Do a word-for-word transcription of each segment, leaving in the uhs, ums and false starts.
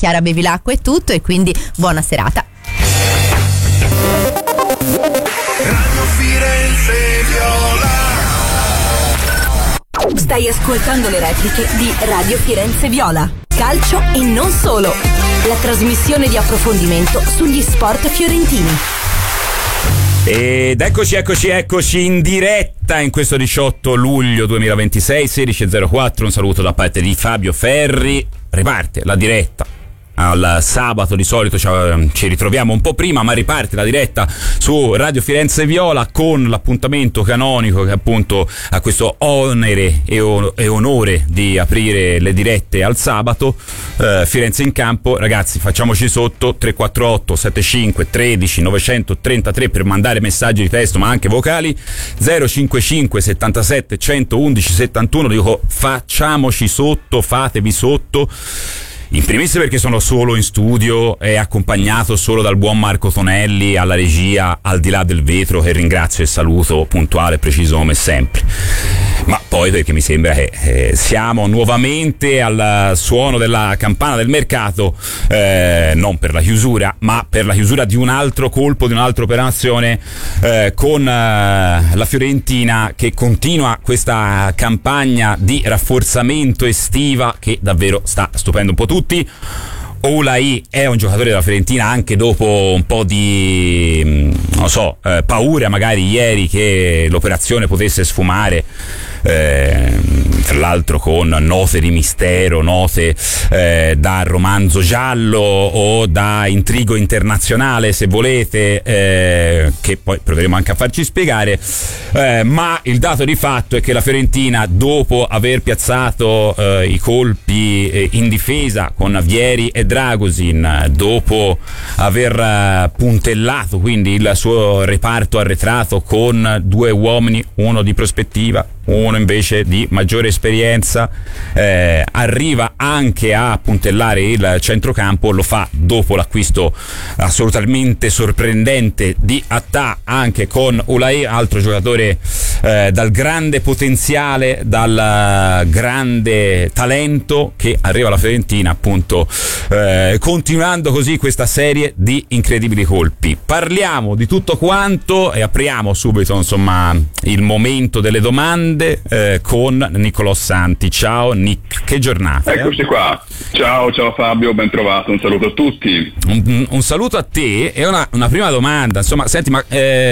Chiara Bevilacqua è tutto, e quindi buona serata. Radio Firenze Viola. Stai ascoltando le repliche di Radio Firenze Viola. Calcio e non solo. La trasmissione di approfondimento sugli sport fiorentini. Ed eccoci, eccoci, eccoci in diretta in questo diciotto luglio duemilaventisei, sedici e zero quattro. Un saluto da parte di Fabio Ferri. Riparte la diretta. Al sabato di solito ci ritroviamo un po' prima, ma riparte la diretta su Radio Firenze Viola con l'appuntamento canonico che appunto ha questo onere e, o- e onore di aprire le dirette al sabato. eh, Firenze in campo, ragazzi, facciamoci sotto. Tre quattro otto sette cinque uno tre nove tre tre per mandare messaggi di testo ma anche vocali. Zero cinque cinque settantasette centoudici settantuno. Dico facciamoci sotto, fatevi sotto. In primis perché sono solo in studio e accompagnato solo dal buon Marco Tonelli alla regia, al di là del vetro, che ringrazio e saluto puntuale e preciso come sempre. Ma poi perché mi sembra che eh, siamo nuovamente al suono della campana del mercato, eh, non per la chiusura, ma per la chiusura di un altro colpo, di un'altra operazione, eh, con eh, la Fiorentina che continua questa campagna di rafforzamento estiva che davvero sta stupendo un po' tutti. Oulai è un giocatore della Fiorentina anche dopo un po' di non so eh, paura magari ieri che l'operazione potesse sfumare, eh, tra l'altro con note di mistero, note eh, da romanzo giallo o da intrigo internazionale se volete, eh, che poi proveremo anche a farci spiegare, eh, ma il dato di fatto è che la Fiorentina, dopo aver piazzato eh, i colpi eh, in difesa con Vieri e Dragosin, dopo aver puntellato quindi il suo reparto arretrato con due uomini, uno di prospettiva, uno invece di maggiore esperienza, eh, arriva anche a puntellare il centrocampo. Lo fa dopo l'acquisto assolutamente sorprendente di Attà, anche con Oulai, altro giocatore eh, dal grande potenziale, dal grande talento, che arriva alla Fiorentina appunto, eh, continuando così questa serie di incredibili colpi. Parliamo di tutto quanto e apriamo subito insomma il momento delle domande eh, con Nicolò Santi. Ciao Nick, che giornata. Eccoci eh? qua. Ciao, ciao Fabio, ben trovato, un saluto a tutti. Un, un saluto a te e una, una prima domanda, insomma, senti, ma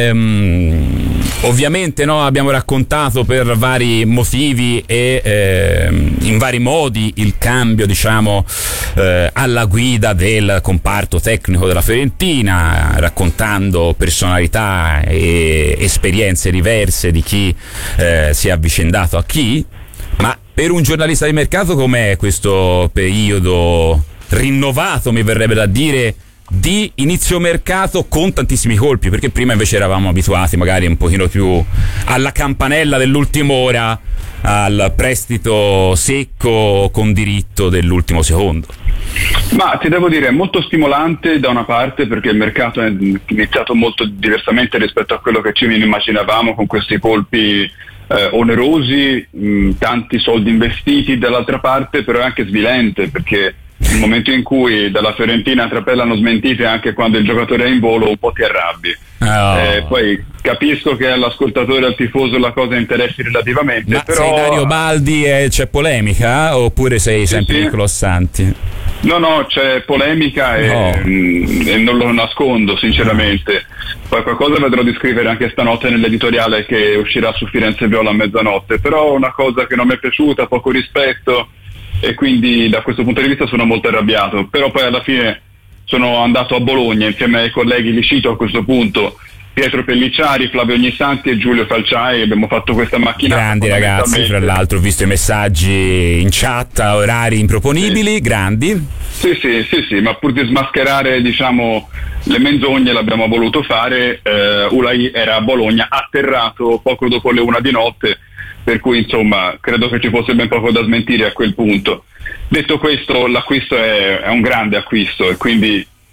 ehm, ovviamente no, abbiamo raccontato per vari motivi e ehm, in vari modi il cambio, diciamo, eh, alla guida del comparto tecnico della Fiorentina, raccontando personalità e esperienze diverse di chi eh, si è avvicendato a chi. Ma per un giornalista di mercato com'è questo periodo rinnovato, mi verrebbe da dire, di inizio mercato con tantissimi colpi? Perché prima invece eravamo abituati magari un pochino più alla campanella dell'ultima ora, al prestito secco con diritto dell'ultimo secondo. Ma ti devo dire, è molto stimolante da una parte, perché il mercato è iniziato molto diversamente rispetto a quello che ci immaginavamo, con questi colpi eh, onerosi, mh, tanti soldi investiti. Dall'altra parte però è anche svilente, perché nel momento in cui dalla Fiorentina trapelano smentite anche quando il giocatore è in volo, un po' ti arrabbi. Oh. Eh, poi capisco che all'ascoltatore, al tifoso, la cosa interessi relativamente. Ma però... sei Dario Baldi e c'è polemica, oppure sei sì, sempre sì. Nicolò Santi? No, no, c'è polemica e, no. mh, e non lo nascondo sinceramente. Poi qualcosa vedrò di scrivere anche stanotte nell'editoriale che uscirà su Firenze Viola a mezzanotte, però una cosa che non mi è piaciuta, poco rispetto, e quindi da questo punto di vista sono molto arrabbiato. Però poi alla fine sono andato a Bologna insieme ai colleghi, li cito a questo punto, Pietro Pellicciari, Flavio Ognissanti e Giulio Falciai. Abbiamo fatto questa macchina. Grandi ragazzi, fra l'altro ho visto i messaggi in chat a orari improponibili, sì. Grandi. Sì, sì, sì, sì, ma pur di smascherare, diciamo, le menzogne l'abbiamo voluto fare. eh, Oulai era a Bologna, atterrato poco dopo le una di notte, per cui insomma credo che ci fosse ben poco da smentire a quel punto. Detto questo, l'acquisto è, è un grande acquisto, e quindi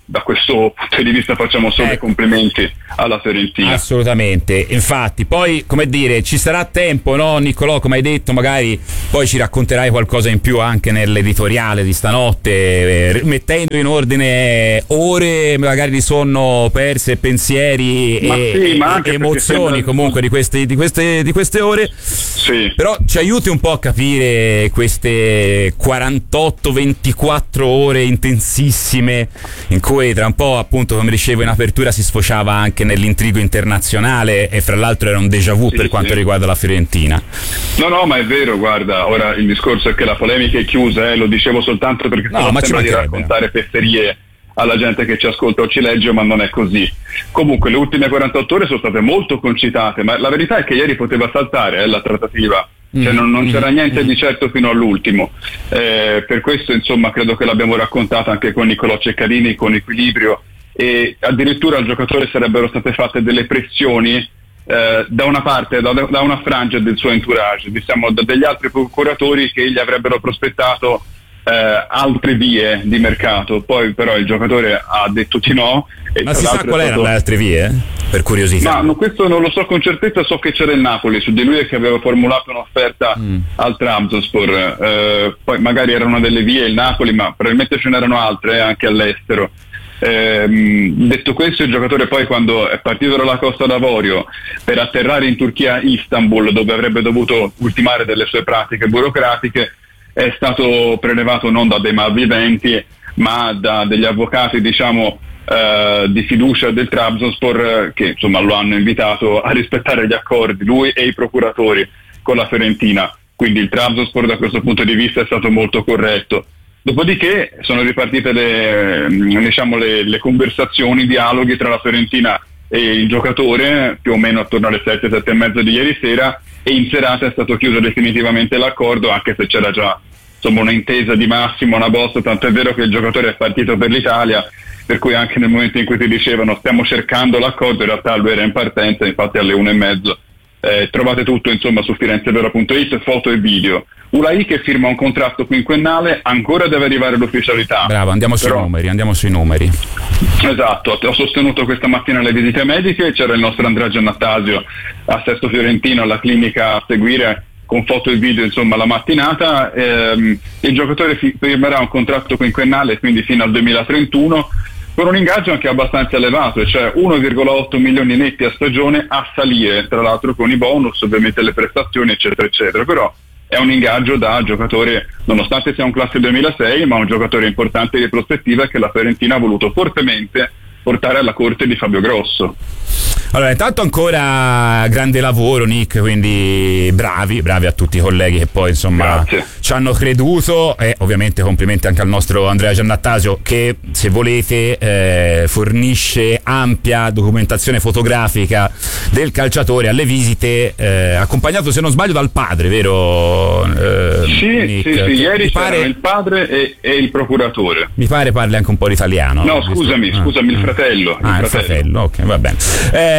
da questo punto di vista facciamo solo ecco. i complimenti alla Fiorentina. Assolutamente, infatti poi come dire ci sarà tempo, no Niccolò, come hai detto, magari poi ci racconterai qualcosa in più anche nell'editoriale di stanotte, eh, mettendo in ordine ore magari di sonno perse, pensieri ma e, sì, ma e emozioni sembra... comunque di queste, di queste, di queste ore, sì. Però ci aiuti un po' a capire queste quarantotto ventiquattro ore intensissime in cui tra un po', appunto, come dicevo in apertura, si sfociava anche nell'intrigo internazionale e fra l'altro era un déjà vu sì, per quanto sì. riguarda la Fiorentina. No, no, ma è vero, guarda, ora il discorso è che la polemica è chiusa, eh, lo dicevo soltanto perché no, ma sembra di raccontare fesserie alla gente che ci ascolta o ci legge, ma non è così. Comunque le ultime quarantotto ore sono state molto concitate, ma la verità è che ieri poteva saltare eh, la trattativa. Cioè non, non c'era niente di certo fino all'ultimo, eh, per questo insomma credo che l'abbiamo raccontata anche con Niccolò Ceccalini con equilibrio, e addirittura al giocatore sarebbero state fatte delle pressioni eh, da una parte, da, da una frangia del suo entourage, diciamo da degli altri procuratori che gli avrebbero prospettato eh, altre vie di mercato, poi però il giocatore ha detto di no. E ma si sa qual erano le altre vie? Per curiosità. Ma no, questo non lo so con certezza, so che c'era il Napoli su di lui e che aveva formulato un'offerta mm. al Trabzonspor, eh, poi magari era una delle vie il Napoli, ma probabilmente ce n'erano altre eh, anche all'estero. Eh, detto questo, il giocatore poi quando è partito dalla Costa d'Avorio per atterrare in Turchia, Istanbul, dove avrebbe dovuto ultimare delle sue pratiche burocratiche, è stato prelevato non da dei malviventi ma da degli avvocati, diciamo, Uh, di fiducia del Trabzonspor, che insomma lo hanno invitato a rispettare gli accordi, lui e i procuratori, con la Fiorentina. Quindi il Trabzonspor da questo punto di vista è stato molto corretto. Dopodiché sono ripartite le, diciamo, le, le conversazioni, i dialoghi tra la Fiorentina e il giocatore, più o meno attorno alle sette, sette e mezza di ieri sera, e in serata è stato chiuso definitivamente l'accordo, anche se c'era già insomma un'intesa di massimo, una bozza, tanto è vero che il giocatore è partito per l'Italia, per cui anche nel momento in cui ti dicevano stiamo cercando l'accordo, in realtà lui era in partenza, infatti alle una e mezzo. Eh, trovate tutto insomma su firenzeviola punto it, foto e video. Ulai che firma un contratto quinquennale, ancora deve arrivare l'ufficialità. Bravo, andiamo sui Però, numeri, andiamo sui numeri. Esatto, ho sostenuto questa mattina le visite mediche, c'era il nostro Andrea Giannattasio a Sesto Fiorentino alla clinica a seguire con foto e video insomma la mattinata. Ehm, il giocatore fi- firmerà un contratto quinquennale, quindi fino al duemilatrentuno, con un ingaggio anche abbastanza elevato, cioè uno virgola otto milioni netti a stagione, a salire tra l'altro con i bonus, ovviamente le prestazioni eccetera eccetera, però è un ingaggio da giocatore, nonostante sia un classe duemilasei, ma un giocatore importante di prospettiva che la Fiorentina ha voluto fortemente portare alla corte di Fabio Grosso. Allora, intanto ancora grande lavoro Nick, quindi bravi, bravi a tutti i colleghi che poi insomma Grazie. ci hanno creduto, e ovviamente complimenti anche al nostro Andrea Giannattasio che, se volete, eh, fornisce ampia documentazione fotografica del calciatore alle visite, eh, accompagnato, se non sbaglio, dal padre, vero eh, sì, Nick? Sì, sì, ieri c'era pare... il padre e, e il procuratore. Mi pare parli anche un po' l'italiano. No, scusami, ah, scusami, ah, il fratello. Ah, il il fratello. fratello, ok, va bene. Eh,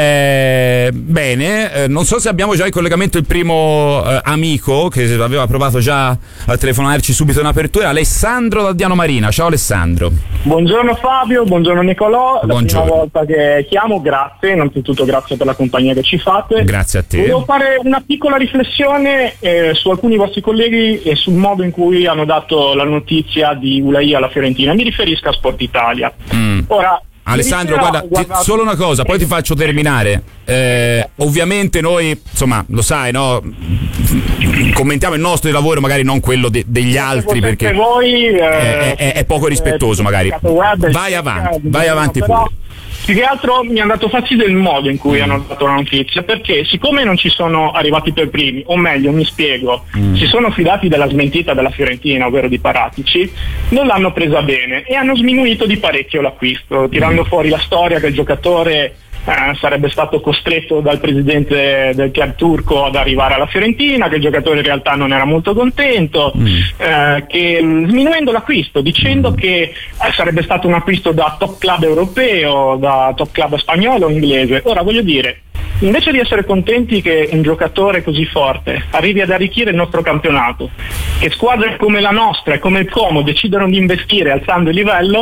bene, eh, non so se abbiamo già in collegamento il primo eh, amico che aveva provato già a telefonarci subito in apertura, Alessandro da Diano Marina. Ciao Alessandro. Buongiorno Fabio, buongiorno Niccolò, la Buongiorno. prima volta che chiamo, grazie, innanzitutto grazie per la compagnia che ci fate. Grazie a te. Volevo fare una piccola riflessione eh, su alcuni vostri colleghi e sul modo in cui hanno dato la notizia di Ulai alla Fiorentina. Mi riferisco a Sport Italia. Mm. Ora, Alessandro, sera, guarda, guardato... ti, solo una cosa, poi ti faccio terminare. Eh, ovviamente noi, insomma, lo sai, no? Commentiamo il nostro lavoro, magari non quello de- degli altri, perché voi, eh, è, è, è poco rispettoso, magari. Vai avanti, vai avanti pure. Più che altro mi ha dato fastidio il modo in cui mm. hanno dato la notizia, perché siccome non ci sono arrivati per primi, o meglio, mi spiego, mm. si sono fidati della smentita della Fiorentina, ovvero di Paratici, non l'hanno presa bene e hanno sminuito di parecchio l'acquisto, tirando mm. fuori la storia che il giocatore eh, sarebbe stato costretto dal presidente del club turco ad arrivare alla Fiorentina, che il giocatore in realtà non era molto contento, mm. eh, che sminuendo l'acquisto, dicendo che eh, sarebbe stato un acquisto da top club europeo, da top club spagnolo o inglese. Ora voglio dire, invece di essere contenti che un giocatore così forte arrivi ad arricchire il nostro campionato, che squadre come la nostra e come il Como decidono di investire alzando il livello,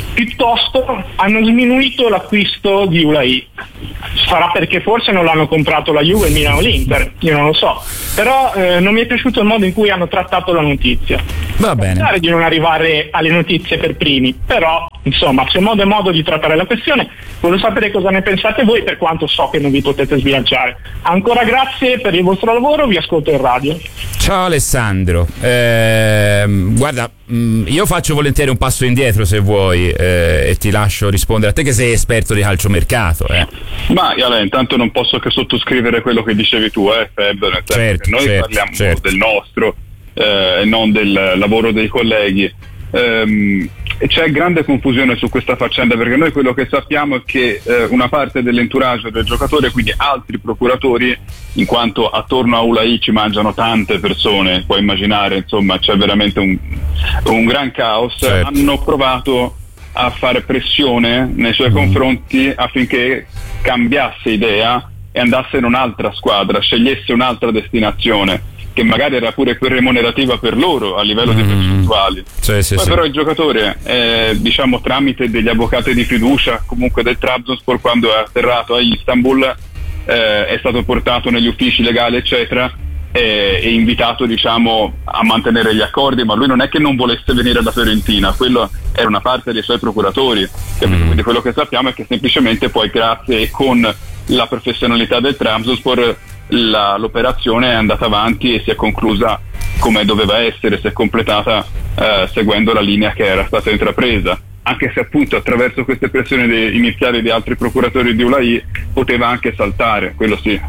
piuttosto hanno sminuito l'acquisto di Ulai. Sarà perché forse non l'hanno comprato la Juve, il Milan o l'Inter, io non lo so, però eh, non mi è piaciuto il modo in cui hanno trattato la notizia. Va bene. Pensare di non arrivare alle notizie per primi, però insomma c'è modo e modo di trattare la questione. Voglio sapere cosa ne pensate voi, per quanto so che non vi potete sbilanciare. Ancora grazie per il vostro lavoro, vi ascolto in radio. Ciao Alessandro, eh, guarda, mh, io faccio volentieri un passo indietro se vuoi eh, e ti lascio rispondere a te che sei esperto di calciomercato. Eh. Ma Ale, intanto non posso che sottoscrivere quello che dicevi tu, eh, Feb, nel senso certo, che noi certo, parliamo certo. del nostro e eh, non del lavoro dei colleghi. Ehm, c'è grande confusione su questa faccenda, perché noi quello che sappiamo è che eh, una parte dell'entourage del giocatore, quindi altri procuratori, in quanto attorno a Ulai ci mangiano tante persone, puoi immaginare, insomma c'è veramente un, un gran caos, certo. hanno provato a fare pressione nei suoi mm. confronti affinché cambiasse idea e andasse in un'altra squadra, scegliesse un'altra destinazione che magari era pure più remunerativa per loro a livello mm. di percentuali. Sì, sì, Poi sì. però il giocatore, eh, diciamo tramite degli avvocati di fiducia comunque del Trabzonspor, quando è atterrato a Istanbul, eh, è stato portato negli uffici legali eccetera e, e invitato diciamo a mantenere gli accordi, ma lui non è che non volesse venire da Fiorentina, quello era una parte dei suoi procuratori. Mm. Quindi quello che sappiamo è che semplicemente poi grazie e con la professionalità del Trabzonspor La, l'operazione è andata avanti e si è conclusa come doveva essere, si è completata eh, seguendo la linea che era stata intrapresa, anche se appunto attraverso queste pressioni de- iniziali di altri procuratori di Ulai poteva anche saltare, quello sì.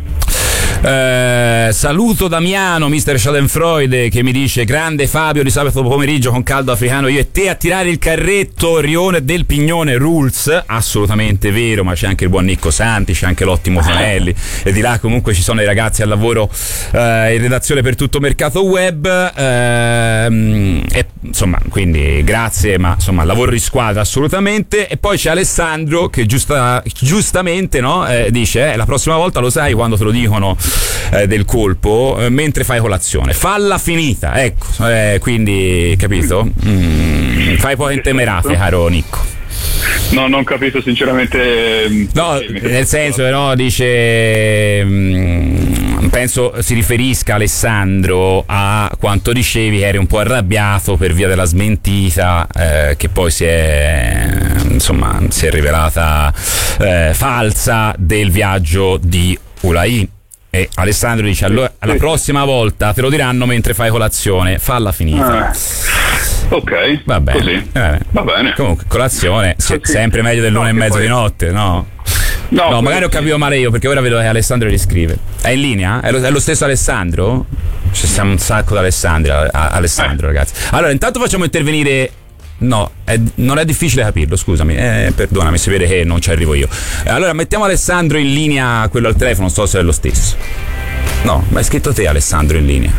Eh, saluto Damiano, mister Schadenfreude, che mi dice: grande Fabio di sabato pomeriggio con caldo africano, io e te a tirare il carretto, Rione del Pignone rules. Assolutamente vero, ma c'è anche il buon Nicco Santi, c'è anche l'ottimo Tonelli e di là comunque ci sono i ragazzi al lavoro eh, in redazione per tutto mercato web eh, e insomma quindi grazie, ma insomma lavoro di squadra assolutamente. E poi c'è Alessandro che giusta, giustamente no, eh, dice eh, la prossima volta lo sai quando te lo dicono Eh, del colpo eh, mentre fai colazione, falla finita, ecco, eh, quindi capito? Mm, fai poi in temerate, caro Nicco. No, non ho capito sinceramente. No, nel senso, no, dice mh, penso si riferisca Alessandro a quanto dicevi che eri un po' arrabbiato per via della smentita eh, che poi si è insomma si è rivelata eh, falsa del viaggio di Ulai. E Alessandro dice: allora alla prossima volta te lo diranno mentre fai colazione, falla finita. Ah, ok, va bene, così. Eh, va bene. Comunque colazione sì, sì. Sempre meglio dell'una no, e mezzo poi... di notte, no? No, no magari ho capito male io, perché ora vedo che Alessandro riscrive. È in linea? È lo, è lo stesso Alessandro? Ci siamo un sacco di Alessandro, Alessandro eh. ragazzi. Allora intanto facciamo intervenire. No, è, non è difficile capirlo, scusami, eh, perdonami, si vede che non ci arrivo io. Allora mettiamo Alessandro in linea, quello al telefono, non so se è lo stesso. No, ma hai scritto te Alessandro in linea.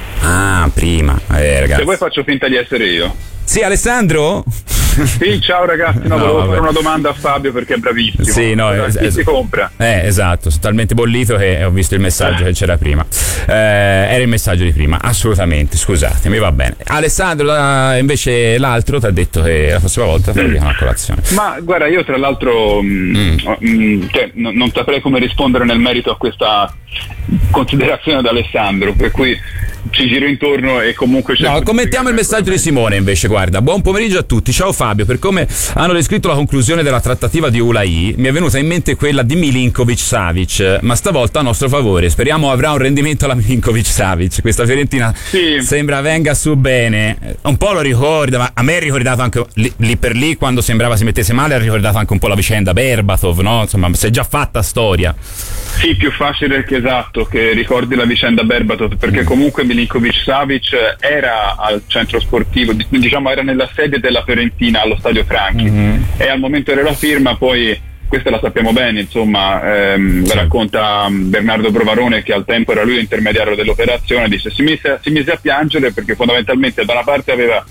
Ah, prima, eh, ragazzi. Se vuoi faccio finta di essere io. Sì, Alessandro? Sì, ciao ragazzi, no, no, volevo vabbè. fare una domanda a Fabio perché è bravissimo. Sì, no, allora, es- chi si compra? Eh, esatto, sono talmente bollito che ho visto il messaggio eh. che c'era prima. Eh, era il messaggio di prima, assolutamente, scusatemi, va bene. Alessandro, la, invece l'altro ti ha detto che la prossima volta te lo dicono a colazione. Ma guarda, io tra l'altro mm. mh, cioè, n- non saprei come rispondere nel merito a questa considerazione da Alessandro, per cui ci giro intorno e comunque c'è. No, commentiamo il messaggio di Simone invece, guarda. Buon pomeriggio a tutti, ciao Fabio, per come hanno descritto la conclusione della trattativa di Ulai mi è venuta in mente quella di Milinkovic-Savic, ma stavolta a nostro favore, speriamo avrà un rendimento alla Milinkovic-Savic, questa Fiorentina sì. Sembra venga su bene, un po' lo ricorda, ma a me ha ricordato anche lì, lì per lì quando sembrava si mettesse male, ha ricordato anche un po' la vicenda Berbatov, no? Insomma, si è già fatta storia. Sì, più facile che esatto che ricordi la vicenda Berbatov, perché comunque Milinkovic-Savic era al centro sportivo, diciamo era nella sede della Fiorentina allo Stadio Franchi mm-hmm. e al momento della firma poi, questa la sappiamo bene, insomma, ehm, sì. la racconta Bernardo Provarone che al tempo era lui l'intermediario dell'operazione, dice si mise, si mise a piangere perché fondamentalmente da una parte aveva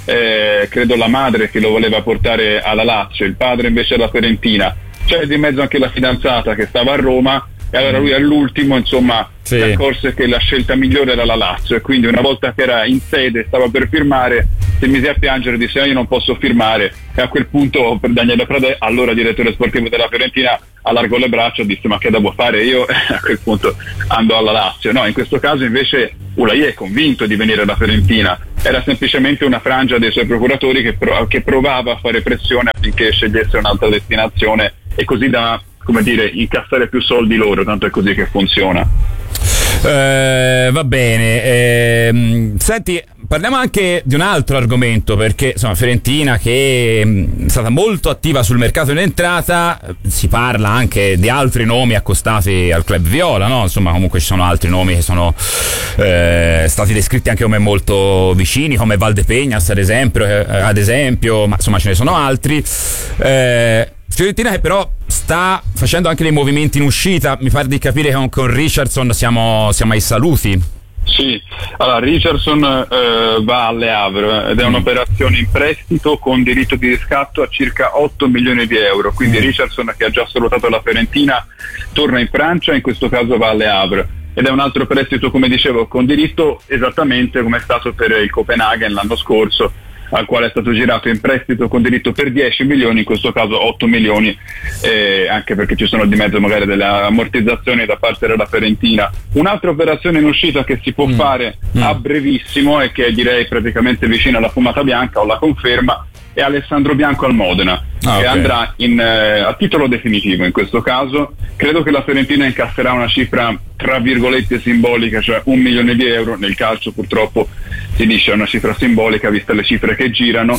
eh, credo la madre che lo voleva portare alla Lazio, il padre invece alla Fiorentina, c'è di mezzo anche la fidanzata che stava a Roma e allora lui all'ultimo insomma sì. si accorse che la scelta migliore era la Lazio e quindi una volta che era in sede stava per firmare si mise a piangere e disse io non posso firmare, e a quel punto per Daniele Pradè, allora direttore sportivo della Fiorentina, allargò le braccia e disse ma che devo fare io? A quel punto andò alla Lazio. No, in questo caso invece Ulai è convinto di venire alla Fiorentina, era semplicemente una frangia dei suoi procuratori che, pro- che provava a fare pressione affinché scegliesse un'altra destinazione e così da, come dire, incassare più soldi loro, tanto è così che funziona. Eh, va bene, eh, senti, parliamo anche di un altro argomento, perché insomma Fiorentina che è stata molto attiva sul mercato in entrata, si parla anche di altri nomi accostati al club viola, no? Insomma comunque ci sono altri nomi che sono eh, stati descritti anche come molto vicini, come Valdepeñas ad esempio, eh, ad esempio, ma insomma ce ne sono altri. eh, Fiorentina che però sta facendo anche dei movimenti in uscita, mi pare di capire che con, con Richardson siamo, siamo ai saluti. Sì, allora Richardson eh, va alle Havre ed è mm. un'operazione in prestito con diritto di riscatto a circa otto milioni di euro, quindi mm. Richardson, che ha già salutato la Fiorentina, torna in Francia, in questo caso va alle Havre, ed è un altro prestito, come dicevo, con diritto esattamente come è stato per il Copenaghen l'anno scorso, al quale è stato girato in prestito con diritto per dieci milioni, in questo caso otto milioni, eh, anche perché ci sono di mezzo magari delle ammortizzazioni da parte della Fiorentina. Un'altra operazione in uscita che si può mm. fare mm. a brevissimo e che direi praticamente vicino alla fumata bianca o la conferma è Alessandro Bianco al Modena, ah, che okay. andrà in, eh, a titolo definitivo in questo caso. Credo che la Fiorentina incasserà una cifra tra virgolette simbolica, cioè un milione di euro. Nel calcio purtroppo si dice una cifra simbolica viste le cifre che girano.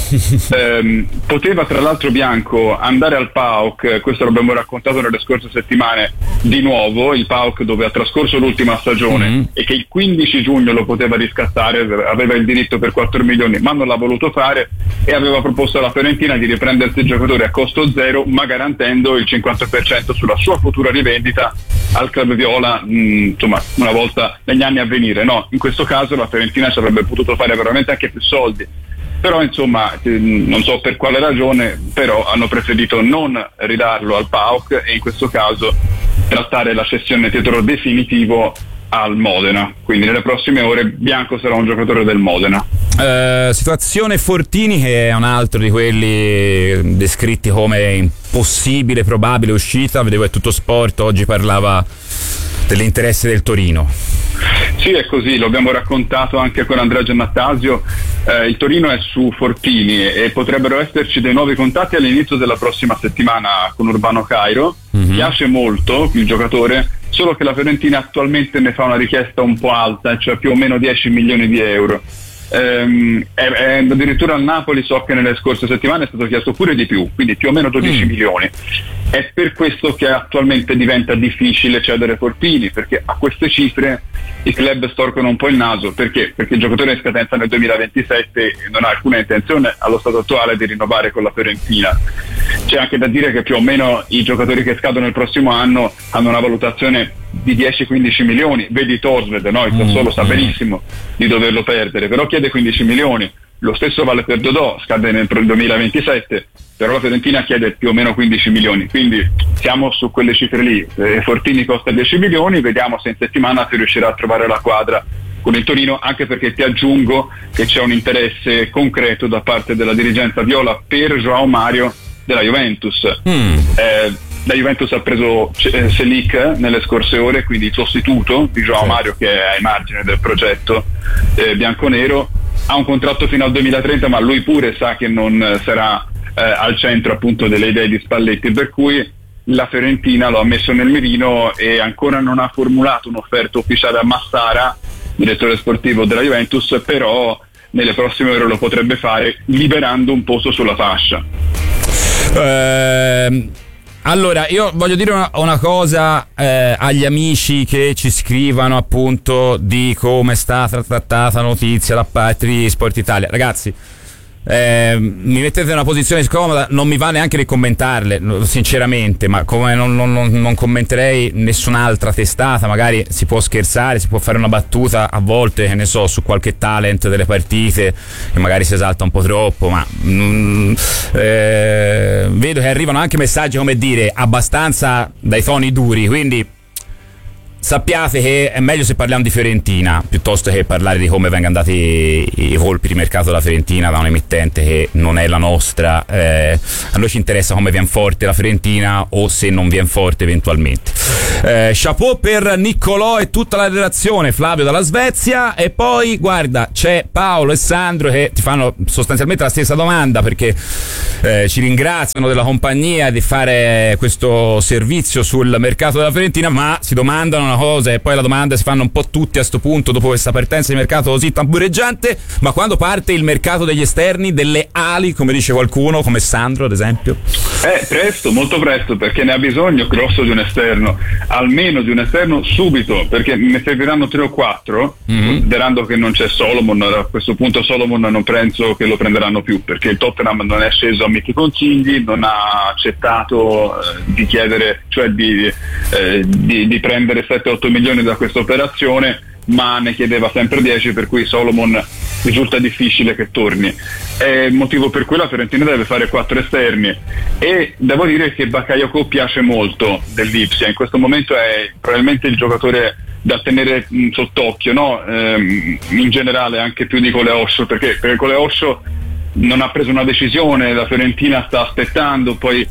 eh, poteva tra l'altro Bianco andare al P A O K, questo l'abbiamo raccontato nelle scorse settimane di nuovo, il P A O K dove ha trascorso l'ultima stagione mm-hmm. e che il quindici giugno lo poteva riscattare, aveva il diritto per quattro milioni ma non l'ha voluto fare e aveva proposto alla Fiorentina di riprendersi il giocatore a costo zero ma garantendo il cinquanta per cento sulla sua futura rivendita al club viola, mh, insomma una volta negli anni a venire. No, in questo caso la Fiorentina ci avrebbe potuto fare veramente anche più soldi, però insomma non so per quale ragione, però hanno preferito non ridarlo al P A O K e in questo caso trattare la cessione a titolo definitivo al Modena, quindi nelle prossime ore Bianco sarà un giocatore del Modena. Uh, situazione Fortini, che è un altro di quelli descritti come impossibile, probabile uscita. Vedevo che Tutto Sport oggi parlava dell'interesse del Torino. Sì, è così, lo abbiamo raccontato anche con Andrea Giannattasio. Eh, il Torino è su Fortini e potrebbero esserci dei nuovi contatti all'inizio della prossima settimana con Urbano Cairo. Mm-hmm. Piace molto il giocatore, solo che la Fiorentina attualmente ne fa una richiesta un po' alta, cioè più o meno dieci milioni di euro. Ehm, è, è, addirittura al Napoli so che nelle scorse settimane è stato chiesto pure di più, quindi più o meno dodici mm. milioni. È per questo che attualmente diventa difficile cedere Fortini, perché a queste cifre i club storcono un po' il naso. Perché? Perché il giocatore è in scadenza nel duemilaventisette e non ha alcuna intenzione allo stato attuale di rinnovare con la Fiorentina. C'è anche da dire che più o meno i giocatori che scadono il prossimo anno hanno una valutazione di dieci quindici milioni. Vedi Torsved, no? Il Sassuolo sa benissimo di doverlo perdere, però chiede quindici milioni. Lo stesso vale per Dodò, scade nel duemilaventisette, però la Fiorentina chiede più o meno quindici milioni, quindi siamo su quelle cifre lì. eh, Fortini costa dieci milioni, vediamo se in settimana si riuscirà a trovare la quadra con il Torino, anche perché ti aggiungo che c'è un interesse concreto da parte della dirigenza viola per João Mario della Juventus. mm. eh, la Juventus ha preso eh, Selic nelle scorse ore, quindi il sostituto di João sì. Mario, che è ai margini del progetto eh, bianconero. Ha un contratto fino al duemilatrenta, ma lui pure sa che non sarà eh, al centro appunto delle idee di Spalletti, per cui la Fiorentina lo ha messo nel mirino e ancora non ha formulato un'offerta ufficiale a Massara, direttore sportivo della Juventus, però nelle prossime ore lo potrebbe fare liberando un posto sulla fascia. Ehm Allora, io voglio dire una, una cosa eh, agli amici che ci scrivano appunto di come è stata trattata la notizia da parte di Sport Italia. Ragazzi, eh, mi mettete in una posizione scomoda, non mi va neanche di commentarle, sinceramente, ma come non, non, non commenterei nessun'altra testata. Magari si può scherzare, si può fare una battuta a volte, che ne so, su qualche talent delle partite che magari si esalta un po' troppo, ma mm, eh, vedo che arrivano anche messaggi, come dire, abbastanza dai toni duri, quindi sappiate che è meglio se parliamo di Fiorentina piuttosto che parlare di come vengono andati i, i colpi di mercato della Fiorentina da un emittente che non è la nostra. Eh, a noi ci interessa come viene forte la Fiorentina o se non viene forte eventualmente. Eh, chapeau per Niccolò e tutta la redazione, Flavio dalla Svezia. E poi guarda, c'è Paolo e Sandro che ti fanno sostanzialmente la stessa domanda, perché eh, ci ringraziano della compagnia di fare questo servizio sul mercato della Fiorentina, ma si domandano una cosa, e poi la domanda si fanno un po' tutti a sto punto dopo questa partenza di mercato così tambureggiante: ma quando parte il mercato degli esterni, delle ali, come dice qualcuno, come Sandro ad esempio? Eh, presto, molto presto, perché ne ha bisogno grosso di un esterno, almeno di un esterno subito, perché ne serviranno tre o quattro, mm-hmm. considerando che non c'è Solomon. A questo punto Solomon non penso che lo prenderanno più, perché il Tottenham non è sceso a miti consigli, non ha accettato eh, di chiedere, cioè di, eh, di, di prendere sette otto milioni da questa operazione, ma ne chiedeva sempre dieci, per cui Solomon risulta difficile che torni. È il motivo per cui la Fiorentina deve fare quattro esterni, e devo dire che Bakayoko piace molto dell'Ipsia. In questo momento è probabilmente il giocatore da tenere sott'occhio, no? Ehm, in generale anche più di Coleoscio, perché, perché Coleoscio non ha preso una decisione, la Fiorentina sta aspettando, poi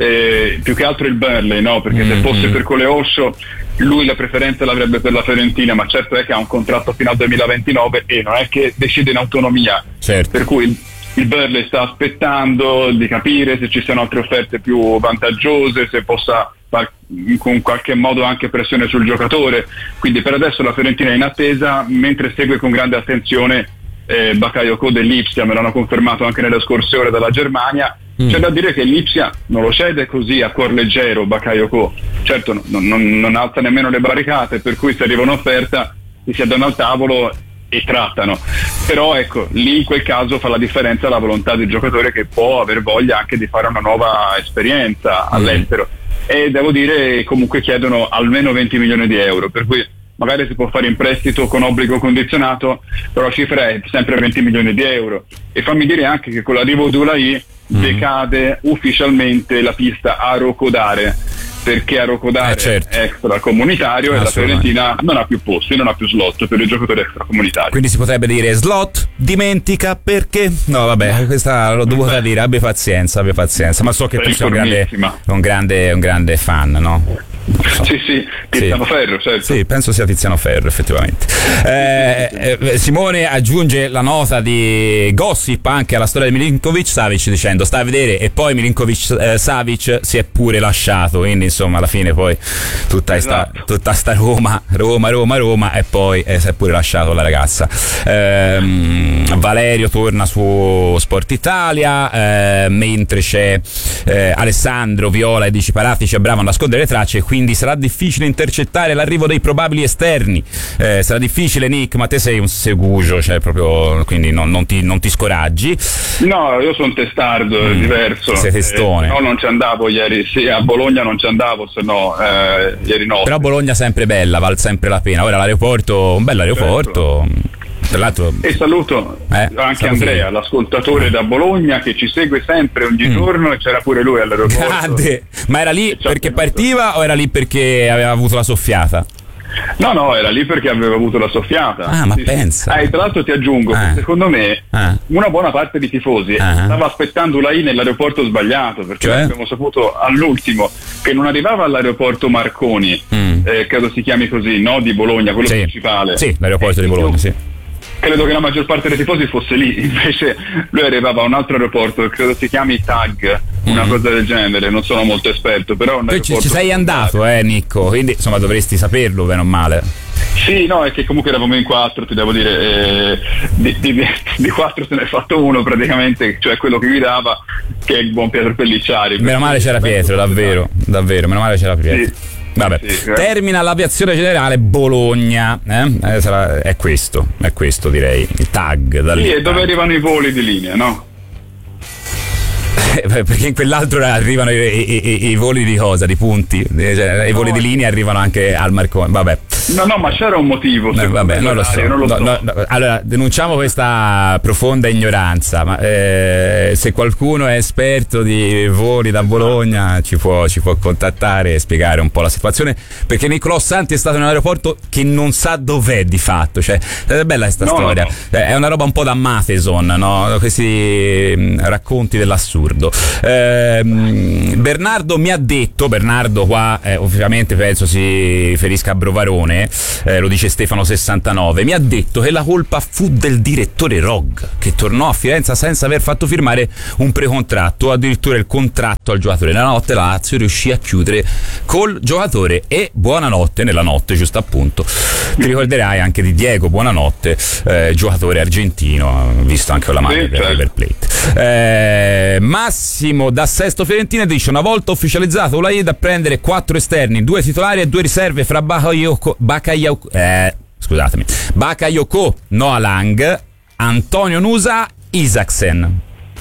eh, più che altro il Burnley, no? Perché mm-hmm. se fosse per Coleoscio lui la preferenza l'avrebbe per la Fiorentina, ma certo è che ha un contratto fino al duemilaventinove e non è che decide in autonomia, certo. Per cui il Burnley sta aspettando di capire se ci siano altre offerte più vantaggiose, se possa far in qualche modo anche pressione sul giocatore. Quindi per adesso la Fiorentina è in attesa, mentre segue con grande attenzione eh, Bakayoko dell'Ipsia. Me l'hanno confermato anche nelle scorse ore dalla Germania. Mm. C'è da dire che l'Ipsia non lo cede così a cuor leggero Bakayoko, certo non, non, non alza nemmeno le barricate, per cui se arriva un'offerta si siedono al tavolo e trattano. Però ecco, lì in quel caso fa la differenza la volontà del giocatore, che può aver voglia anche di fare una nuova esperienza all'estero. E devo dire comunque chiedono almeno venti milioni di euro, per cui magari si può fare in prestito con obbligo condizionato, però la cifra è sempre venti milioni di euro. E fammi dire anche che con l'arrivo di Ulai mm. decade ufficialmente la pista a Rocodare, perché a Rocodare eh certo. è extracomunitario e la Fiorentina non ha più posti, non ha più slot per i giocatori extracomunitari. Quindi si potrebbe dire slot, dimentica perché? No vabbè, questa l'ho dovuta dire, abbia pazienza, abbia pazienza, ma so che tu sei un grande, un grande, un grande fan, no? So. Sì, sì, Tiziano sì. Ferro, certo. Sì, penso sia Tiziano Ferro, effettivamente. Eh, eh, Simone aggiunge la nota di gossip anche alla storia di Milinkovic Savic, dicendo sta a vedere, e poi Milinkovic eh, Savic si è pure lasciato, quindi insomma alla fine poi tutta esatto. sta, tutta sta Roma, Roma, Roma, Roma, e poi eh, si è pure lasciato la ragazza. Eh, Valerio torna su Sport Italia, eh, mentre c'è eh, Alessandro Viola e Dici Paratici a bravo a nascondere le tracce, quindi sarà difficile intercettare l'arrivo dei probabili esterni. Eh, sarà difficile, Nick, ma te sei un segugio, cioè proprio, quindi non, non, ti, non ti scoraggi. No, io sono testardo, mm. è diverso. Sei testone. Eh, no, non ci andavo ieri, sì, a Bologna non ci andavo, se no eh, ieri no. Però Bologna sempre bella, vale sempre la pena. Ora l'aeroporto, un bel aeroporto. Certo. Tra l'altro, e saluto eh, anche Andrea, l'ascoltatore da Bologna, che ci segue sempre ogni mm. giorno, e c'era pure lui all'aeroporto. Grande. Ma era lì perché partiva o era lì perché aveva avuto la soffiata? No, no, era lì perché aveva avuto la soffiata. Ah, ma sì, pensa. Sì. Ah, e tra l'altro ti aggiungo, ah. secondo me ah. una buona parte di tifosi ah. stava aspettando Ulai nell'aeroporto sbagliato, perché cioè? abbiamo saputo all'ultimo che non arrivava all'aeroporto Marconi, mm. eh, credo si chiami così, no? Di Bologna, quello sì. principale. Sì, l'aeroporto eh, di Bologna, io, sì. Credo che la maggior parte dei tifosi fosse lì, invece lui arrivava a un altro aeroporto, credo si chiami Tag, una mm. cosa del genere, non sono molto esperto, però un ci, ci sei andato, eh Nicco, quindi insomma dovresti saperlo bene o male. Sì, no, è che comunque eravamo in quattro, ti devo dire, eh, di, di, di quattro se ne è fatto uno praticamente, cioè quello che guidava, che è il buon Pietro Pellicciari. Meno male c'era Pietro, davvero, davvero, meno male c'era Pietro. Sì. Vabbè, sì, termina l'aviazione generale Bologna, eh? Eh, sarà, è questo, è questo direi, il tag da lì. Sì, e dove arrivano i voli di linea, no? Perché in quell'altro arrivano i, i, i, i voli di cosa? Di punti? Cioè, i voli no. di linea arrivano anche al Marconi, vabbè. No, no, ma c'era un motivo. No, vabbè, non lo so. Non lo no, so. no, no. Allora, denunciamo questa profonda ignoranza, ma eh, se qualcuno è esperto di voli da Bologna ci può, ci può contattare e spiegare un po' la situazione, perché Nicolò Santi è stato in un aeroporto che non sa dov'è di fatto, cioè è bella questa No, storia, no, no. è una roba un po' da Matheson, no? Questi mh, racconti dell'assurdo. Ehm, Bernardo mi ha detto, Bernardo qua eh, ovviamente penso si riferisca a Brovarone, eh, lo dice Stefano sessantanove, mi ha detto che la colpa fu del direttore Rog, che tornò a Firenze senza aver fatto firmare un precontratto, addirittura il contratto al giocatore. Nella notte la Lazio riuscì a chiudere col giocatore e buonanotte nella notte, giusto appunto. Ti ricorderai anche di Diego Buonanotte, eh, giocatore argentino, visto anche con la maglia Sì, per certo. River Plate. Eh, Massimo da Sesto Fiorentina dice: una volta ufficializzato Ulaid a prendere quattro esterni, due titolari e due riserve fra Bakayoko, Bakayoko, eh, scusatemi, Bakayoko, Noah Lang, Antonio Nusa, Isaksen.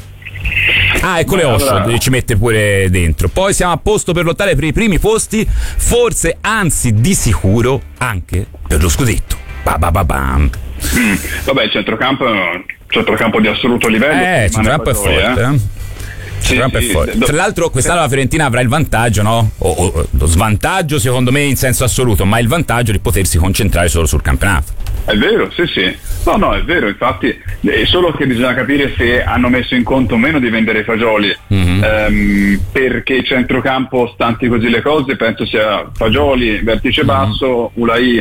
Ah, ecco le Osho, allora... ci mette pure dentro. Poi siamo a posto per lottare per i primi posti, forse, anzi di sicuro anche per lo scudetto. Ba ba ba bam. Vabbè, il centrocampo, centrocampo di assoluto livello. Eh, il centrocampo è forte, eh. Sì, Sì, è sì, forte. do- Tra l'altro quest'anno la Fiorentina avrà il vantaggio, no? O, o lo svantaggio secondo me in senso assoluto, ma il vantaggio di potersi concentrare solo sul campionato. È vero, sì, sì. No, no, è vero, infatti è solo che bisogna capire se hanno messo in conto o meno di vendere i fagioli, Mhm. ehm, perché il centrocampo, stanti così le cose, penso sia fagioli, vertice basso, Ulai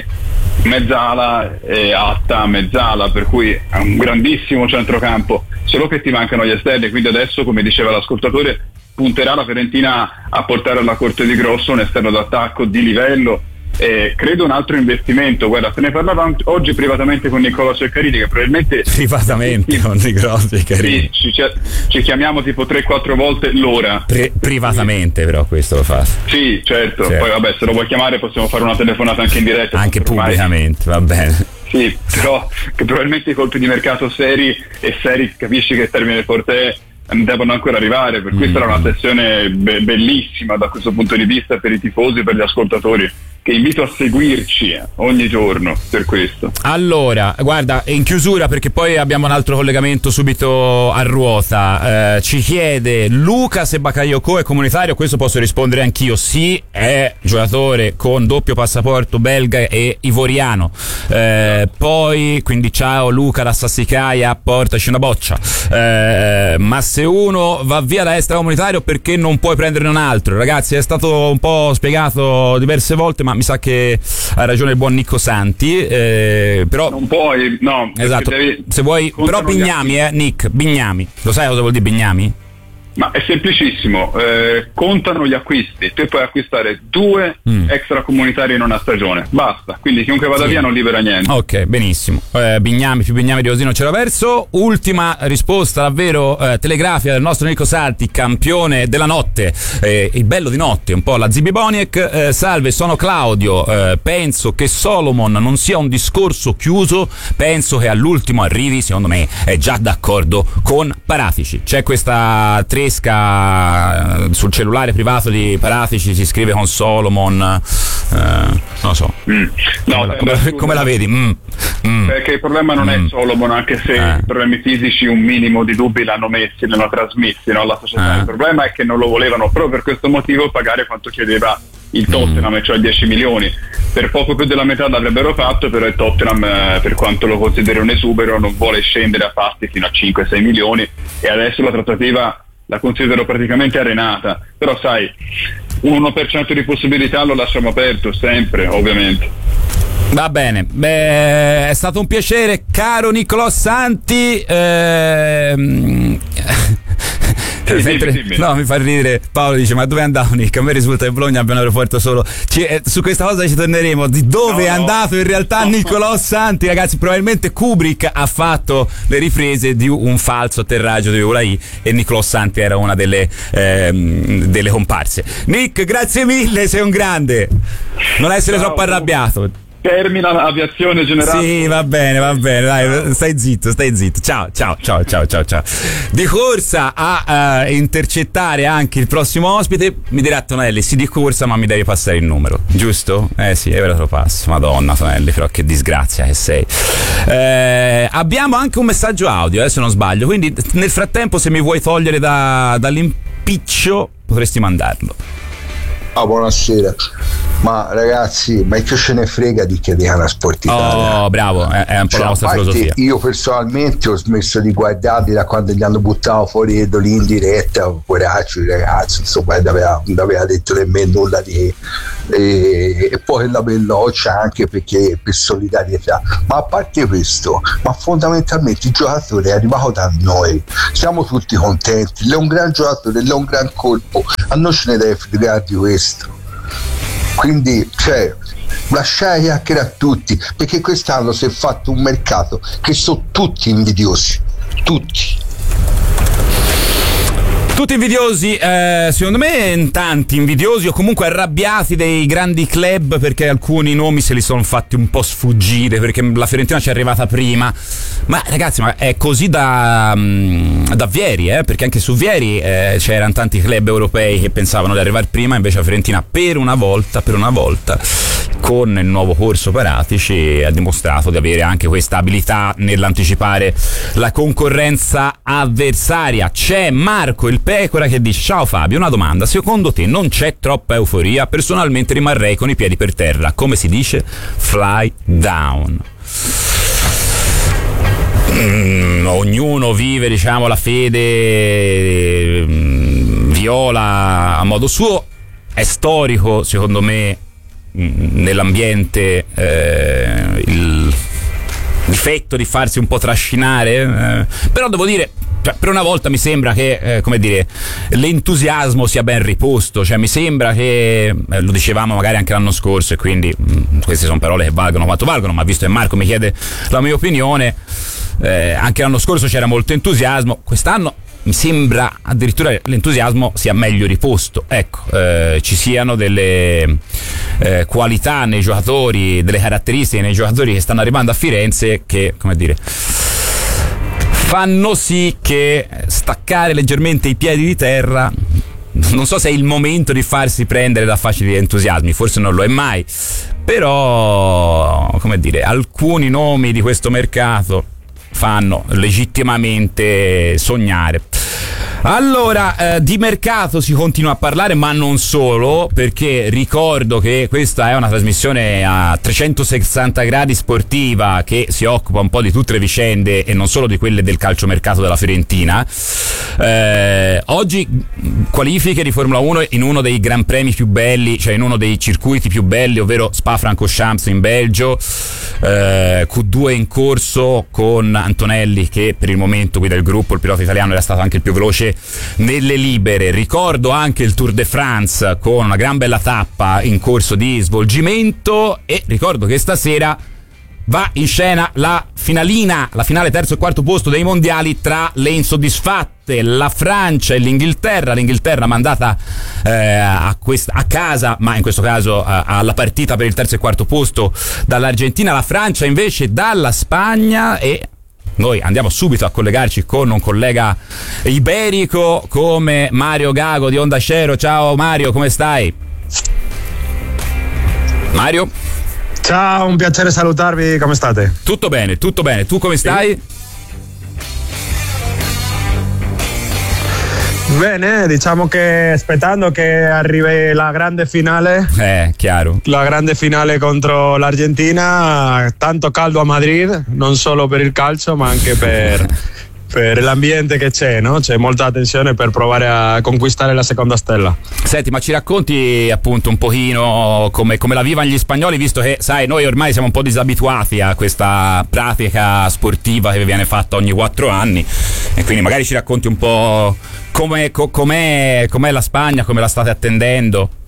mezzala e Atta mezzala, per cui è un grandissimo centrocampo, solo che ti mancano gli esterni, quindi adesso, come diceva l'ascoltatore, punterà la Fiorentina a portare alla Corte di Grosso un esterno d'attacco di livello. Eh, credo un altro investimento. Guarda, se ne parlava oggi privatamente con Nicola Ceccarini, che probabilmente Privatamente con i grossi carini. sì, ci, ci chiamiamo tipo tre quattro volte l'ora. Pre- privatamente però questo lo fa. Sì, certo. Certo. Poi vabbè, se lo vuoi chiamare possiamo fare una telefonata anche in diretta. Anche ormai- pubblicamente, va bene. Sì, però che probabilmente i colpi di mercato seri e seri, capisci che il termine forte è, devono ancora arrivare, per cui Mm. sarà una sessione be- bellissima da questo punto di vista per i tifosi e per gli ascoltatori, che invito a seguirci ogni giorno per questo. Allora, guarda, in chiusura, perché poi abbiamo un altro collegamento subito a ruota, eh, ci chiede Luca se Bakayoko è comunitario. Questo posso rispondere anch'io: sì, è giocatore con doppio passaporto belga e ivoriano. Eh, poi, quindi ciao Luca da Sassicaia, portaci una boccia. Eh, ma se uno va via da extracomunitario, perché non puoi prenderne un altro? Ragazzi, è stato un po' spiegato diverse volte, ma mi sa che ha ragione il buon Nico Santi, eh, però Non puoi, no, perché esatto, devi- se vuoi, però contano gli Bignami, eh, Nick, Bignami, lo sai cosa vuol dire Bignami? Ma è semplicissimo, eh, contano gli acquisti, te puoi acquistare due Mm. extracomunitari in una stagione, basta, quindi chiunque vada Sì. via non libera niente. Ok, benissimo. Eh, Bignami più Bignami di Osino c'era verso. Ultima risposta davvero eh, telegrafica del nostro Nico Santi, campione della notte, eh, il bello di notte, un po' la Zibi Boniek. Eh, salve, sono Claudio, eh, penso che Solomon non sia un discorso chiuso, penso che all'ultimo arrivi, secondo me è già d'accordo con Paratici. C'è questa tresca eh, sul cellulare privato di Paratici, si scrive con Solomon, eh, non lo so. Mm. No, come, la, come, la, come la vedi? Mm. Mm. Perché il problema non Mm. è Solomon, anche se Eh. i problemi fisici un minimo di dubbi l'hanno messi, l'hanno trasmessi, no, alla società. Eh. Il problema è che non lo volevano proprio per questo motivo pagare quanto chiedeva il Tottenham, Mm. cioè dieci milioni. Per poco più della metà l'avrebbero fatto, però il Tottenham, eh, per quanto lo consideri un esubero, non vuole scendere a pasti fino a cinque sei milioni, e adesso la trattativa la considero praticamente arenata. Però sai, un uno per cento di possibilità lo lasciamo aperto sempre, ovviamente. Va bene, beh, è stato un piacere, caro Nicolò Santi. Ehm... Sì, Sempre- dimmi, dimmi. no, mi fa ridere. Paolo dice: ma dove è andato Nick? A me risulta che Bologna abbia un aeroporto solo. Ci- eh, su questa cosa ci torneremo. Di dove No, è no. andato in realtà No. Nicolò Santi? Ragazzi, probabilmente Kubrick ha fatto le riprese di un falso atterraggio di Ulai e Nicolò Santi era una delle, ehm, delle comparse. Nick, grazie mille, sei un grande. Non essere Ciao. troppo arrabbiato. termina l'aviazione generale. Sì, va bene, va bene, dai, stai zitto, stai zitto. Ciao, ciao, ciao, ciao, ciao, ciao, ciao. Di corsa a uh, intercettare anche il prossimo ospite, mi dirà Tonelli, sì, di corsa, ma mi devi passare il numero, giusto? Eh sì, ora te lo passo. Madonna, Tonelli, però che disgrazia che sei. Eh, abbiamo anche un messaggio audio, eh, se non sbaglio, quindi nel frattempo se mi vuoi togliere da, dall'impiccio potresti mandarlo. Oh, buonasera. Ma ragazzi, ma che ce ne frega di chiedere Sport Italia? Oh, bravo, è, è un po' cioè, la nostra parte, filosofia. Io personalmente ho smesso di guardarli da quando gli hanno buttato fuori Edoli in diretta, poraccio i ragazzi, insomma, non aveva, non aveva detto nemmeno nulla di e, e poi la belloccia anche perché per solidarietà. Ma a parte questo, ma fondamentalmente il giocatore è arrivato da noi, siamo tutti contenti, è un gran giocatore, è un gran colpo, a noi ce ne deve fregare di questo. Quindi, cioè, lasciare chiacchierare a tutti, perché quest'anno si è fatto un mercato che sono tutti invidiosi, tutti. Tutti invidiosi, eh, secondo me tanti invidiosi o comunque arrabbiati dei grandi club perché alcuni nomi se li sono fatti un po' sfuggire, perché la Fiorentina ci è arrivata prima. Ma ragazzi, ma è così da, da Vieri, eh? Perché anche su Vieri eh, c'erano tanti club europei che pensavano di arrivare prima, invece la Fiorentina per una volta, per una volta con il nuovo corso Paratici ha dimostrato di avere anche questa abilità nell'anticipare la concorrenza avversaria. C'è Marco il Pecora che dice: ciao Fabio, una domanda, secondo te non c'è troppa euforia? Personalmente rimarrei con i piedi per terra, come si dice? Fly down. Mm, ognuno vive, diciamo, la fede mm, viola a modo suo. È storico, secondo me, nell'ambiente eh, il difetto di farsi un po' trascinare, eh, però devo dire, cioè, per una volta mi sembra che eh, come dire, l'entusiasmo sia ben riposto, cioè mi sembra che eh, lo dicevamo magari anche l'anno scorso e quindi mh, queste sono parole che valgono quanto valgono, ma visto che Marco mi chiede la mia opinione, eh, anche l'anno scorso c'era molto entusiasmo, quest'anno mi sembra addirittura l'entusiasmo sia meglio riposto, ecco, eh, ci siano delle eh, qualità nei giocatori, delle caratteristiche nei giocatori che stanno arrivando a Firenze che, come dire, fanno sì che staccare leggermente i piedi di terra, non so se è il momento di farsi prendere da facili entusiasmi, forse non lo è mai, però, come dire, alcuni nomi di questo mercato fanno legittimamente sognare. Allora, eh, di mercato si continua a parlare, ma non solo, perché ricordo che questa è una trasmissione a trecentosessanta gradi sportiva che si occupa un po' di tutte le vicende e non solo di quelle del calciomercato della Fiorentina. Eh, oggi qualifiche di Formula uno in uno dei gran premi più belli, cioè in uno dei circuiti più belli, ovvero Spa-Francorchamps in Belgio, eh, Q due in corso con Antonelli che per il momento guida il gruppo, il pilota italiano era stato anche il più veloce nelle libere. Ricordo anche il Tour de France con una gran bella tappa in corso di svolgimento e ricordo che stasera va in scena la finalina, la finale terzo e quarto posto dei mondiali tra le insoddisfatte, la Francia e l'Inghilterra. L'Inghilterra mandata eh, a, quest- a casa, ma in questo caso eh, alla partita per il terzo e quarto posto dall'Argentina, la Francia invece dalla Spagna. E noi andiamo subito a collegarci con un collega iberico come Mario Gago di Onda Cero. Ciao Mario, come stai? Mario? Ciao, un piacere salutarvi, come state? Tutto bene, tutto bene, tu come stai? Bene, diciamo che aspettando che arrivi la grande finale. Eh, chiaro. La grande finale contro l'Argentina, tanto caldo a Madrid, non solo per il calcio ma anche per, per l'ambiente che c'è, no? C'è molta attenzione per provare a conquistare la seconda stella. Senti, ma ci racconti appunto un pochino come, come la vivono gli spagnoli, visto che sai, noi ormai siamo un po' disabituati a questa pratica sportiva che viene fatta ogni quattro anni e quindi magari ci racconti un po' com'è, com'è, com'è la Spagna, come la state attendendo.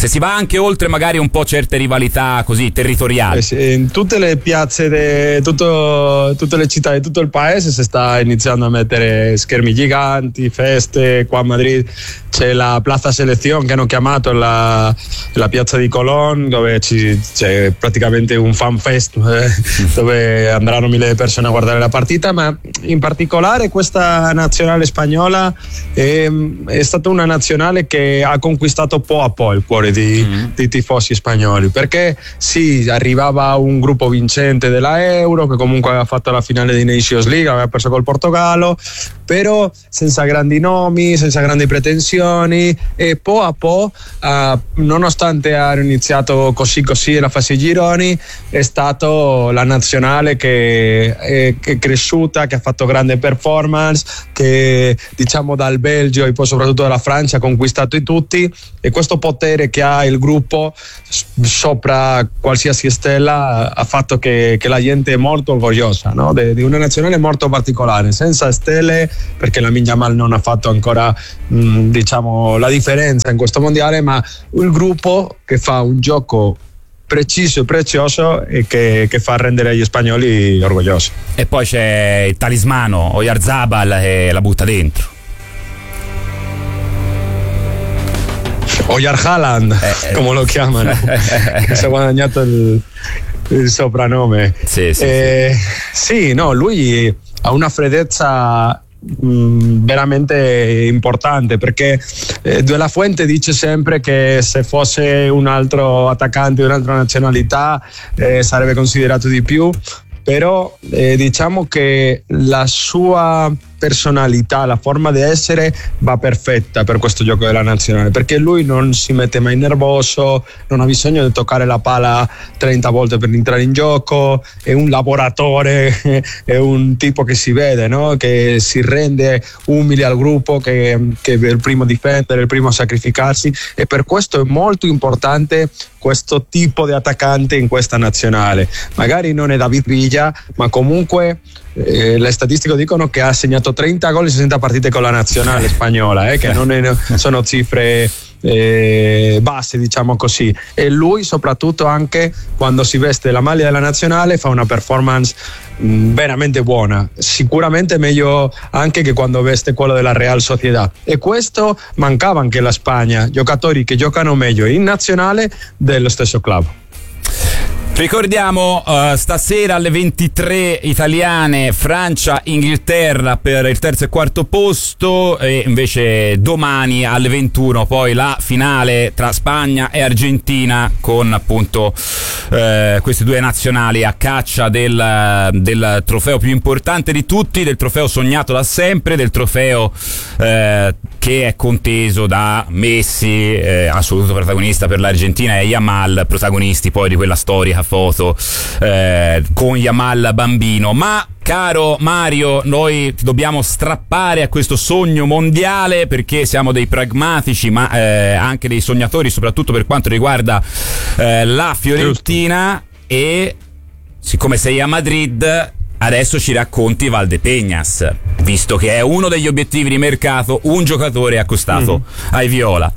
se si va anche oltre magari un po' certe rivalità così territoriali. Eh sì, in tutte le piazze di tutte le città di tutto il paese si sta iniziando a mettere schermi giganti, feste. Qua a Madrid c'è la Plaza Selección che hanno chiamato la, la piazza di Colón, dove ci, c'è praticamente un fan fest eh, dove andranno mille persone a guardare la partita, ma in particolare questa nazionale spagnola è, è stata una nazionale che ha conquistato po' a po' il cuore di, mm. di tifosi spagnoli, perché sì, arrivava un gruppo vincente della Euro che comunque aveva fatto la finale di Nations League, aveva perso col Portogallo, però senza grandi nomi, senza grandi pretensioni, e po' a po', uh, nonostante ha iniziato così così la fase gironi, è stato la nazionale che è, che è cresciuta, che ha fatto grande performance, che diciamo dal Belgio e poi soprattutto dalla Francia ha conquistato i tutti, e questo potere che ha il gruppo sopra qualsiasi stella ha fatto che, che la gente è molto orgogliosa, no? De, di una nazionale molto particolare, senza stelle, perché la Yamal non ha fatto ancora mh, diciamo la differenza in questo mondiale, ma un gruppo che fa un gioco preciso e prezioso e che, che fa rendere gli spagnoli orgogliosi. E poi c'è il talismano Oyarzabal che la butta dentro. Oyar Haaland, eh, come lo chiamano, che si è guadagnato il, il soprannome. Sì, sì, eh, sì. sì, no, lui ha una freddezza mh, veramente importante, perché eh, De La Fuente dice sempre che se fosse un altro attaccante di un'altra nazionalità eh, sarebbe considerato di più, però eh, diciamo che la sua personalità, la forma di essere va perfetta per questo gioco della nazionale, perché lui non si mette mai nervoso, non ha bisogno di toccare la palla trenta volte per entrare in gioco, è un lavoratore, è un tipo che si vede, no? Che si rende umile al gruppo, che, che è il primo a difendere, il primo a sacrificarsi, e per questo è molto importante questo tipo di attaccante in questa nazionale. Magari non è David Villa, ma comunque eh, le statistiche dicono che ha segnato trenta gol in sessanta partite con la nazionale spagnola, eh, che non è, sono cifre eh, basse, diciamo così, e lui soprattutto anche quando si veste la maglia della nazionale fa una performance mh, veramente buona, sicuramente meglio anche che quando veste quello della Real Sociedad, e questo mancava anche alla Spagna, giocatori che giocano meglio in nazionale dello stesso club. Ricordiamo uh, stasera alle ventitré italiane, Francia-Inghilterra per il terzo e quarto posto, e invece domani alle ventuno poi la finale tra Spagna e Argentina, con appunto uh, queste due nazionali a caccia del, del trofeo più importante di tutti, del trofeo sognato da sempre, del trofeo uh, che è conteso da Messi, eh, assoluto protagonista per l'Argentina, e Yamal, protagonisti poi di quella storica foto eh, con Yamal bambino. Ma caro Mario, noi dobbiamo strappare a questo sogno mondiale, perché siamo dei pragmatici, ma eh, anche dei sognatori, soprattutto per quanto riguarda eh, la Fiorentina. Giusto. E siccome sei a Madrid, adesso ci racconti Valdepeñas, visto che è uno degli obiettivi di mercato, un giocatore accostato mm. ai viola.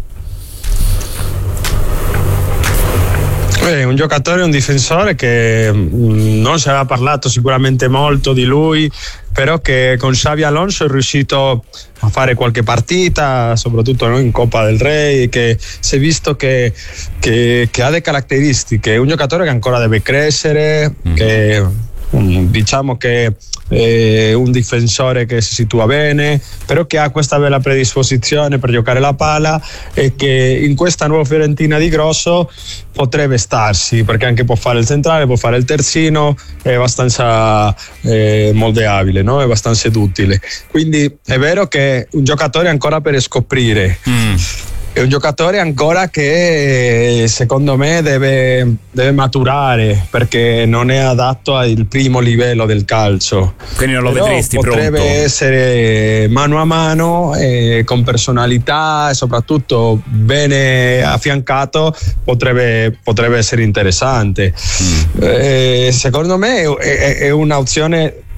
È un giocatore, un difensore che mh, non si aveva parlato sicuramente molto di lui, però che con Xabi Alonso è riuscito a fare qualche partita, soprattutto no, in Coppa del Re, che si è visto che, che, che ha delle caratteristiche. È un giocatore che ancora deve crescere, mm. che diciamo che è un difensore che si situa bene, però che ha questa bella predisposizione per giocare la palla, e che in questa nuova Fiorentina di Grosso potrebbe starsi, perché anche può fare il centrale, può fare il terzino, è abbastanza eh, moldeabile, no? È abbastanza duttile, quindi è vero che è un giocatore ancora per scoprire. mm. È un giocatore ancora che secondo me deve, deve maturare, perché non è adatto al primo livello del calcio. Quindi non lo Però vedresti potrebbe pronto. essere mano a mano, eh, con personalità e soprattutto bene affiancato, potrebbe, potrebbe essere interessante. Mm. Eh, secondo me è, è, è un'opzione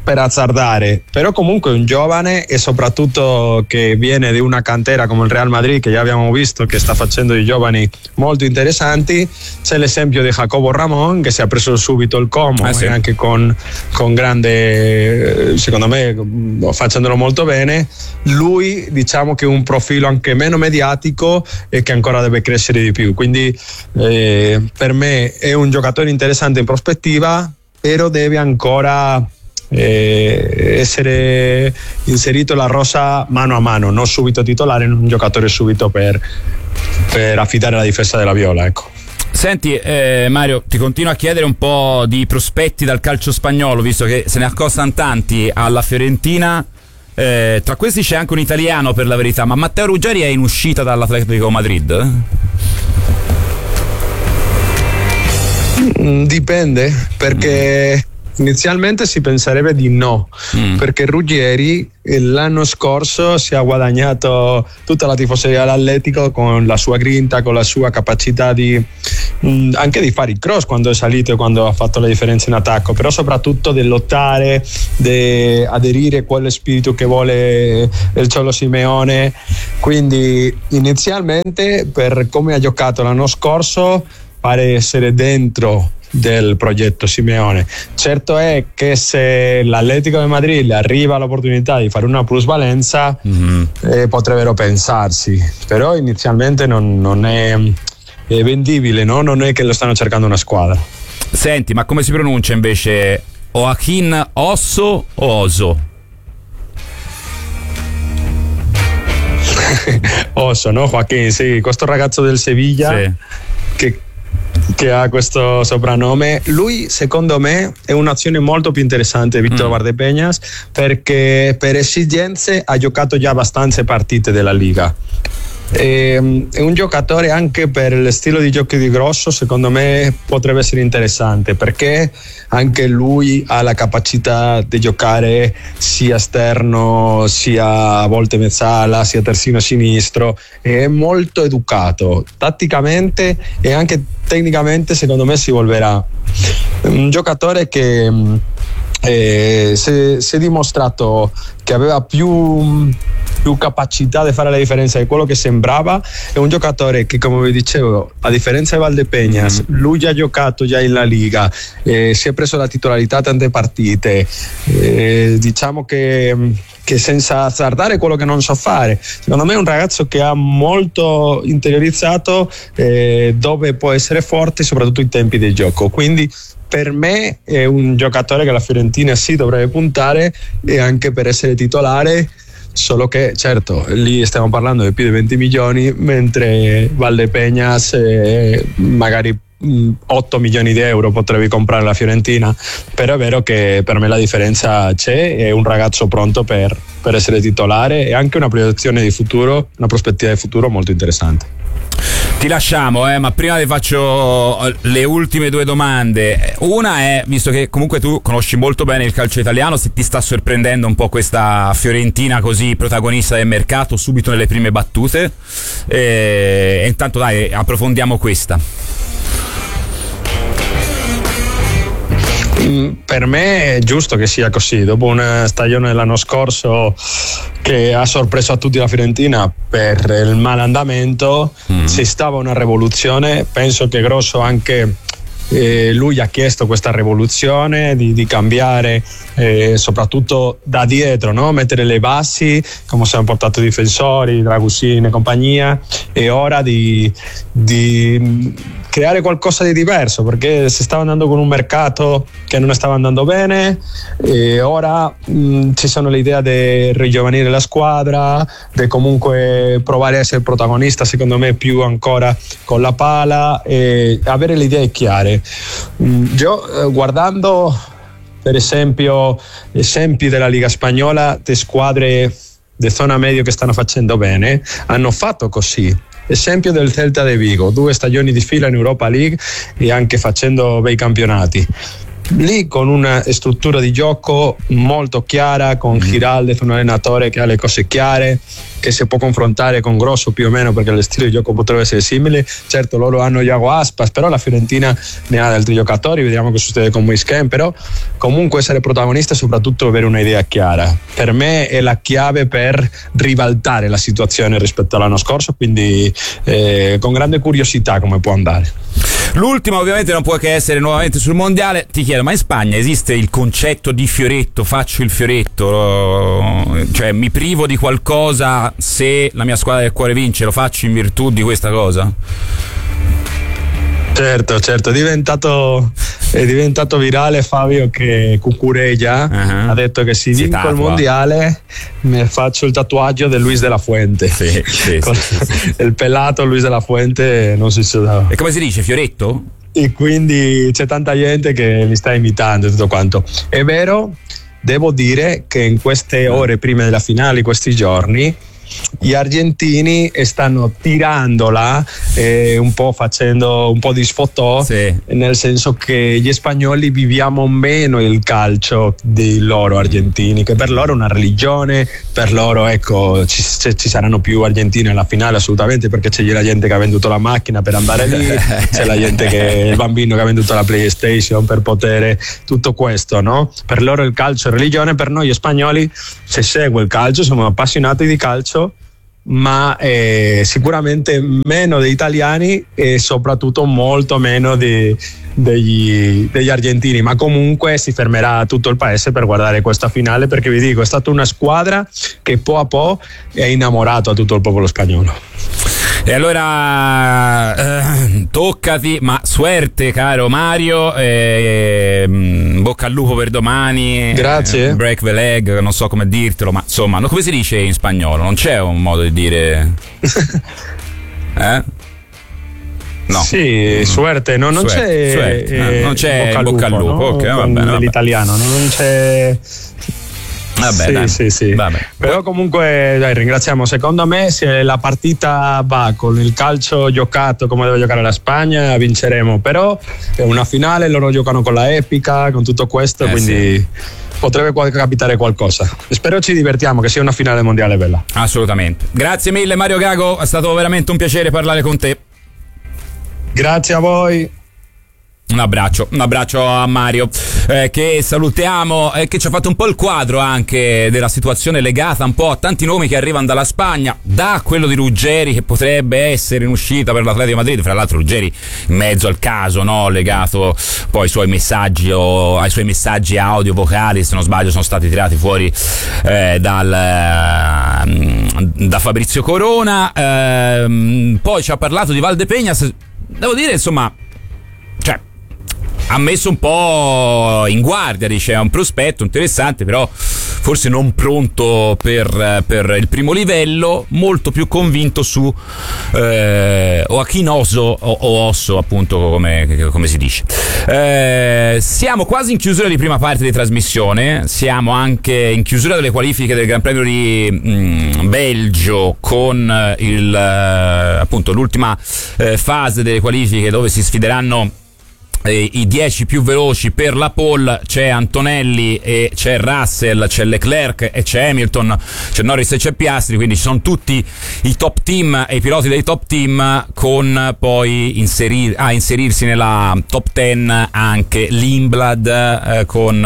per azzardare, però comunque è un giovane e soprattutto che viene di una cantera come il Real Madrid, che già abbiamo visto che sta facendo i giovani molto interessanti. C'è l'esempio di Jacobo Ramón, che si è preso subito il Como, ah, sì. e anche con, con grande, secondo me facendolo molto bene. Lui diciamo che è un profilo anche meno mediatico e che ancora deve crescere di più, quindi eh, per me è un giocatore interessante in prospettiva, però deve ancora Eh, essere inserito la rosa mano a mano, non subito titolare, un giocatore subito per, per affidare la difesa della Viola, ecco. Senti eh, Mario, ti continuo a chiedere un po' di prospetti dal calcio spagnolo, visto che se ne accostano tanti alla Fiorentina. Eh, tra questi c'è anche un italiano, per la verità, ma Matteo Ruggeri è in uscita dall'Atletico Madrid? Mm, dipende, perché mm. inizialmente si penserebbe di no, mm. perché Ruggeri l'anno scorso si è guadagnato tutta la tifoseria dell'Atletico con la sua grinta, con la sua capacità di mh, anche di fare il cross quando è salito e quando ha fatto la differenza in attacco, però soprattutto di lottare, di aderire a quello spirito che vuole il Cholo Simeone. Quindi inizialmente, per come ha giocato l'anno scorso, pare essere dentro del progetto Simeone. Certo è che se l'Atletico di Madrid arriva all'opportunità di fare una plusvalenza, mm-hmm. eh, potrebbero pensarsi, però inizialmente non, non è, è vendibile, no? Non è che lo stanno cercando una squadra. Senti, ma come si pronuncia invece Joaquín Osso o Oso? Osso, no? Joaquín, sì, questo ragazzo del Sevilla, sì. che che ha questo soprannome. Lui secondo me è un'azione molto più interessante di Víctor mm. Valdepeñas, perché per esigenze ha giocato già abbastanza partite della Liga. È un giocatore anche per lo stile di gioco di Grosso, secondo me potrebbe essere interessante, perché anche lui ha la capacità di giocare sia esterno, sia a volte mezzala, sia terzino sinistro, è molto educato tatticamente e anche tecnicamente, secondo me si evolverà. Un giocatore che eh, si, si è dimostrato che aveva più più capacità di fare la differenza di quello che sembrava. È un giocatore che, come vi dicevo, a differenza di Valdepeñas, mm. lui già ha giocato già in La Liga, eh, si è preso la titolarità tante partite, eh, diciamo che, che senza azzardare quello che non sa fare, secondo me è un ragazzo che ha molto interiorizzato eh, dove può essere forte, soprattutto in tempi di gioco, quindi per me è un giocatore che la Fiorentina sì dovrebbe puntare, e anche per essere titolare. Solo che certo lì stiamo parlando di più di venti milioni, mentre Valdepeñas eh, magari mh, otto milioni di euro potrebbe comprare la Fiorentina. Però è vero che per me la differenza c'è, è un ragazzo pronto per, per essere titolare, e anche una proiezione di futuro, una prospettiva di futuro molto interessante. Ti lasciamo, eh, ma prima ti faccio le ultime due domande. Una è, visto che comunque tu conosci molto bene il calcio italiano, se ti sta sorprendendo un po' questa Fiorentina così protagonista del mercato subito nelle prime battute, e, e intanto dai, approfondiamo questa. Per me è giusto che sia così, dopo una stagione dell'anno scorso che ha sorpreso a tutti la Fiorentina per il malandamento, mm. si stava una rivoluzione. Penso che Grosso anche eh, lui ha chiesto questa rivoluzione di, di cambiare eh, soprattutto da dietro, no? Mettere le basi, come si hanno portato i difensori, Dragussin e compagnia, e ora di, di creare qualcosa di diverso, perché si stava andando con un mercato che non stava andando bene, e ora mh, ci sono le idee di rigiovanire la squadra, di comunque provare a essere protagonista, secondo me più ancora con la pala, e avere le idee chiare. Mh, io eh, guardando per esempio esempi della Liga Spagnola di squadre di zona medio che stanno facendo bene, hanno fatto così. Esempio del Celta de Vigo, due stagioni di fila in Europa League e anche facendo bei campionati. lì con una struttura di gioco molto chiara, con Giraldez, un allenatore che ha le cose chiare, che si può confrontare con Grosso più o meno perché lo stile di gioco potrebbe essere simile. Certo, loro hanno Iago Aspas, però la Fiorentina ne ha altri giocatori, vediamo cosa succede con Moisken, però comunque essere protagonista e soprattutto avere un'idea chiara per me è la chiave per ribaltare la situazione rispetto all'anno scorso, quindi eh, con grande curiosità come può andare. L'ultima ovviamente non può che essere nuovamente sul mondiale. Ti chiedo, ma in Spagna esiste il concetto di fioretto, faccio il fioretto, cioè mi privo di qualcosa se la mia squadra del cuore vince, lo faccio in virtù di questa cosa? Certo, certo, è diventato, è diventato virale Fabio che Cucurella uh-huh. ha detto che se si vinco il mondiale mi faccio il tatuaggio del Luis de la Fuente. Sì, sì, Con sì, sì, sì. Il pelato Luis de la Fuente non si sa. E come si dice, fioretto? E quindi c'è tanta gente che li sta imitando e tutto quanto. È vero, devo dire che in queste ore prima della finale, questi giorni, gli argentini stanno tirandola eh, un po' facendo un po' di sfotò, sì. Nel senso che gli spagnoli viviamo meno il calcio dei loro argentini, che per loro è una religione, per loro ecco ci, ci saranno più argentini alla finale assolutamente, perché c'è la gente che ha venduto la macchina per andare lì, c'è la gente che il bambino che ha venduto la PlayStation per poter tutto questo, no? Per loro il calcio è religione, per noi spagnoli si segue il calcio, siamo appassionati di calcio, ma eh, sicuramente meno degli italiani e soprattutto molto meno di, degli, degli argentini, ma comunque si fermerà tutto il paese per guardare questa finale, perché vi dico è stata una squadra che po' a po' è innamorato a tutto il popolo spagnolo. E allora eh, toccati, ma suerte caro Mario, eh, eh, bocca al lupo per domani. Grazie. eh, Break the leg, non so come dirtelo, ma insomma, no, come si dice in spagnolo? Non c'è un modo di dire eh? No. Sì, suerte, no, non suerte, c'è suerte. Eh, non c'è bocca al bocca al lupo, lupo, no? ok, va bene, va nell'italiano non c'è. Vabbè, sì, dai. sì, sì. Vabbè. Però comunque dai, ringraziamo. Secondo me se la partita va con il calcio giocato come deve giocare la Spagna vinceremo, però è una finale, loro giocano con la epica, con tutto questo, eh, quindi sì. potrebbe capitare qualcosa. Spero ci divertiamo, che sia una finale mondiale bella. Assolutamente. Grazie mille Mario Gago, è stato veramente un piacere parlare con te. Grazie a voi. Un abbraccio, un abbraccio a Mario eh, che salutiamo e eh, che ci ha fatto un po' il quadro anche della situazione legata un po' a tanti nomi che arrivano dalla Spagna, da quello di Ruggeri che potrebbe essere in uscita per l'Atletico Madrid, fra l'altro Ruggeri in mezzo al caso, no? Legato poi ai suoi messaggi o ai suoi messaggi audio vocali, se non sbaglio sono stati tirati fuori eh, dal, eh, da Fabrizio Corona, eh, poi ci ha parlato di Valdepeñas, devo dire insomma, cioè ha messo un po' in guardia, dice è un prospetto interessante, però forse non pronto per, per il primo livello, molto più convinto su eh, Joaquín Osso o, o Osso appunto come, come si dice. Eh, siamo quasi in chiusura di prima parte di trasmissione, siamo anche in chiusura delle qualifiche del Gran Premio di mh, Belgio con il, eh, appunto l'ultima eh, fase delle qualifiche dove si sfideranno i dieci più veloci per la pole. C'è Antonelli e c'è Russell, c'è Leclerc e c'è Hamilton, c'è Norris e c'è Piastri, quindi ci sono tutti i top team e i piloti dei top team, con poi inserir, ah, inserirsi nella top dieci anche l'Inblad eh, con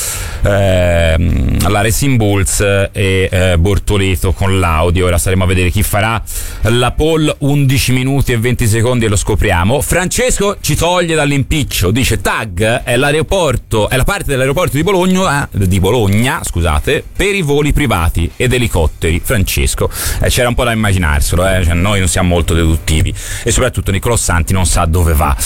eh, la Racing Bulls e eh, Bortoleto con l'Audi. Ora staremo a vedere chi farà la pole, undici minuti e venti secondi e lo scopriamo. Francesco ci toglie dall'impiccio, dice tag è l'aeroporto, è la parte dell'aeroporto di Bologna, eh, di Bologna scusate, per i voli privati ed elicotteri. Francesco, eh, c'era un po' da immaginarselo, eh? Cioè, noi non siamo molto deduttivi e soprattutto Nicolò Santi non sa dove va.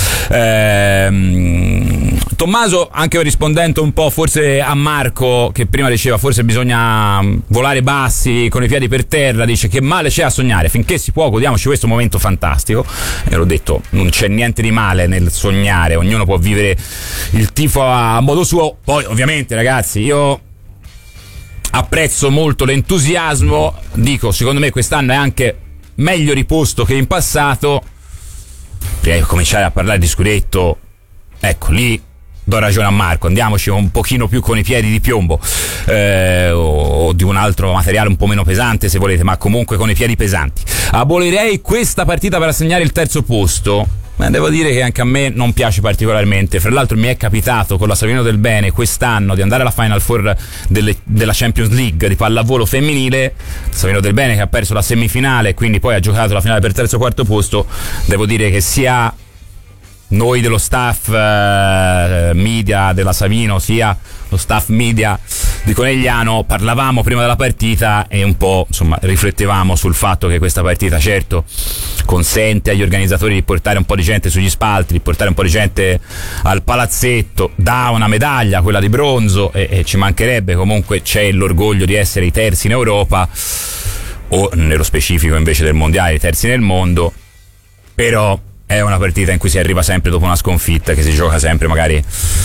ehm, Tommaso, anche rispondendo un po' forse a Marco che prima diceva forse bisogna volare bassi con i piedi per terra, dice che male c'è a sognare, finché si può godiamoci questo momento fantastico, e l'ho detto, non c'è niente di male nel sognare, ognuno può vivere il tifo a modo suo. Poi ovviamente ragazzi, io apprezzo molto l'entusiasmo, dico secondo me quest'anno è anche meglio riposto che in passato. Prima di cominciare a parlare di scudetto, ecco lì do ragione a Marco, andiamoci un pochino più con i piedi di piombo, eh, o, o di un altro materiale un po' meno pesante se volete, ma comunque con i piedi pesanti. Abolirei questa partita per assegnare il terzo posto. Ma devo dire che anche a me non piace particolarmente. Fra l'altro mi è capitato con la Savino del Bene quest'anno di andare alla Final Four delle, della Champions League di pallavolo femminile. Savino del Bene che ha perso la semifinale, quindi poi ha giocato la finale per terzo o quarto posto. Devo dire che sia noi dello staff eh, media della Savino, sia lo staff media di Conegliano, parlavamo prima della partita e un po' insomma riflettevamo sul fatto che questa partita certo consente agli organizzatori di portare un po' di gente sugli spalti, di portare un po' di gente al palazzetto, dà una medaglia, quella di bronzo, e, e ci mancherebbe, comunque c'è l'orgoglio di essere i terzi in Europa, o nello specifico invece del mondiale i terzi nel mondo. Però è una partita in cui si arriva sempre dopo una sconfitta, che si gioca sempre magari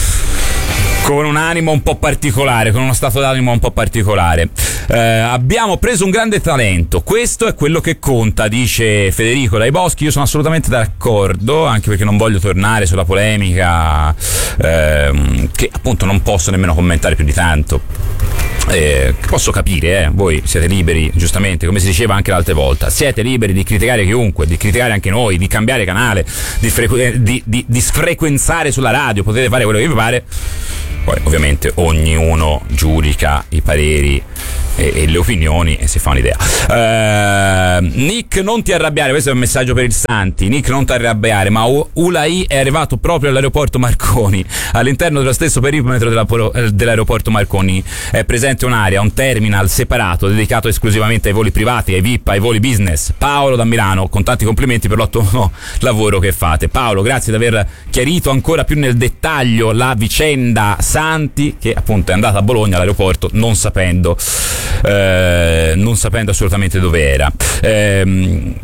con un animo un po' particolare, con uno stato d'animo un po' particolare. Eh, abbiamo preso un grande talento, questo è quello che conta, dice Federico Dai Boschi. Io sono assolutamente d'accordo, anche perché non voglio tornare sulla polemica, ehm, che appunto non posso nemmeno commentare più di tanto. Eh, posso capire, eh, voi siete liberi, giustamente, come si diceva anche l'altra volta, siete liberi di criticare chiunque, di criticare anche noi, di cambiare canale, di, frequ- di, di, di sfrequenzare sulla radio, potete fare quello che vi pare. Poi ovviamente ognuno giudica i pareri e, e le opinioni e si fa un'idea. Uh, Nick, non ti arrabbiare, questo è un messaggio per il Santi. Nick, non ti arrabbiare, ma U- Ulai è arrivato proprio all'aeroporto Marconi, all'interno dello stesso perimetro della, dell'aeroporto Marconi è presente un'area, un terminal separato dedicato esclusivamente ai voli privati, ai V I P, ai voli business. Paolo da Milano, con tanti complimenti per l'ottimo lavoro che fate. Paolo, grazie di aver chiarito ancora più nel dettaglio la vicenda Santi, che appunto è andata a Bologna all'aeroporto non sapendo eh, non sapendo assolutamente dove era. eh,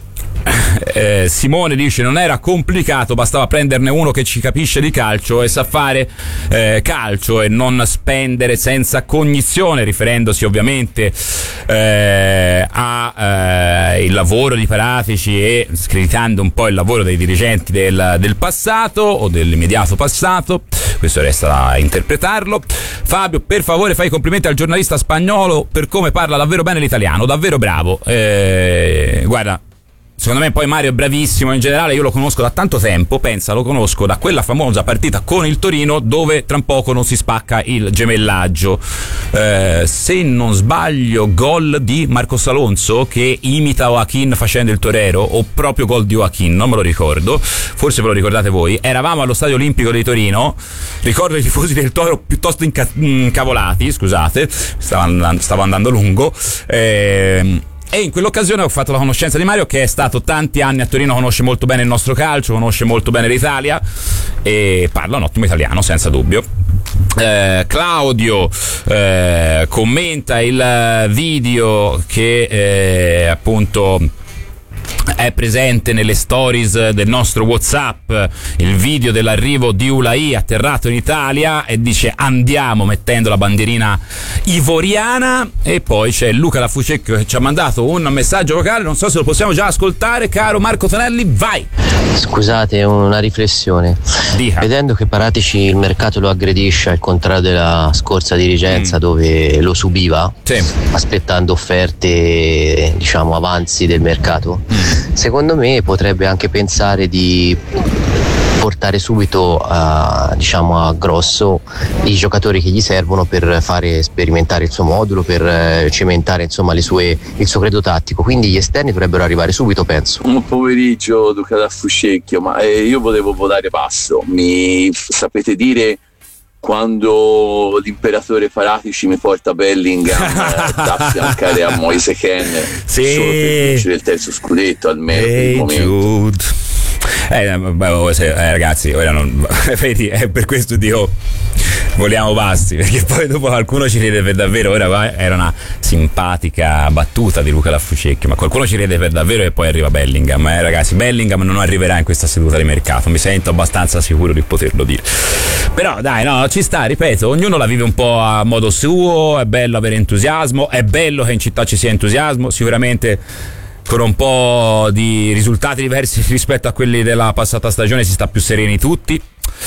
Eh, Simone dice: non era complicato, bastava prenderne uno che ci capisce di calcio e sa fare eh, calcio e non spendere senza cognizione, riferendosi ovviamente eh, a eh, il lavoro di Paratici e screditando un po' il lavoro dei dirigenti del, del passato o dell'immediato passato. Questo resta da interpretarlo. Fabio, per favore fai i complimenti al giornalista spagnolo per come parla davvero bene l'italiano, davvero bravo. Eh, guarda, secondo me poi Mario è bravissimo in generale, io lo conosco da tanto tempo, pensa, lo conosco da quella famosa partita con il Torino dove tra un poco non si spacca il gemellaggio, eh, se non sbaglio gol di Marcos Alonso che imita Joaquin facendo il torero, o proprio gol di Joaquin, non me lo ricordo, forse ve lo ricordate voi. Eravamo allo Stadio Olimpico di Torino, ricordo i tifosi del Toro piuttosto inca- incavolati, scusate, stavo andando, stavo andando lungo, eh, e in quell'occasione ho fatto la conoscenza di Mario, che è stato tanti anni a Torino, conosce molto bene il nostro calcio, conosce molto bene l'Italia e parla un ottimo italiano, senza dubbio. Eh, Claudio eh, commenta il video che eh, appunto è presente nelle stories del nostro WhatsApp, il video dell'arrivo di Ulai atterrato in Italia, e dice andiamo, mettendo la bandierina ivoriana. E poi c'è Luca da Fucecchio che ci ha mandato un messaggio vocale, non so se lo possiamo già ascoltare. Caro Marco Tonelli, vai. Scusate, una riflessione. Dica. Vedendo che Paratici il mercato lo aggredisce, al contrario della scorsa dirigenza mm. dove lo subiva, sì, aspettando offerte, diciamo, avanzi del mercato, mm. secondo me potrebbe anche pensare di portare subito a, diciamo, a grosso i giocatori che gli servono per fare sperimentare il suo modulo, per eh, cementare insomma le sue, il suo credo tattico. Quindi gli esterni dovrebbero arrivare subito, penso. Un pomeriggio, Luca da Fuscecchio, ma eh, io volevo volare basso. Mi sapete dire quando l'imperatore Paratici mi porta Bellingham eh, da affiancare a Moise Kean, sì, solo per vincere il terzo scudetto almeno per il momento? Eh, beh, se, eh, ragazzi, ora non, vedi, è per questo dico voliamo bassi, perché poi dopo qualcuno ci ride per davvero. Ora era una simpatica battuta di Luca Laffucecchio, ma qualcuno ci ride per davvero e poi arriva Bellingham. Eh, ragazzi, Bellingham non arriverà in questa seduta di mercato, mi sento abbastanza sicuro di poterlo dire. Però dai, no, ci sta, ripeto, ognuno la vive un po' a modo suo, è bello avere entusiasmo, è bello che in città ci sia entusiasmo, sicuramente con un po' di risultati diversi rispetto a quelli della passata stagione si sta più sereni tutti.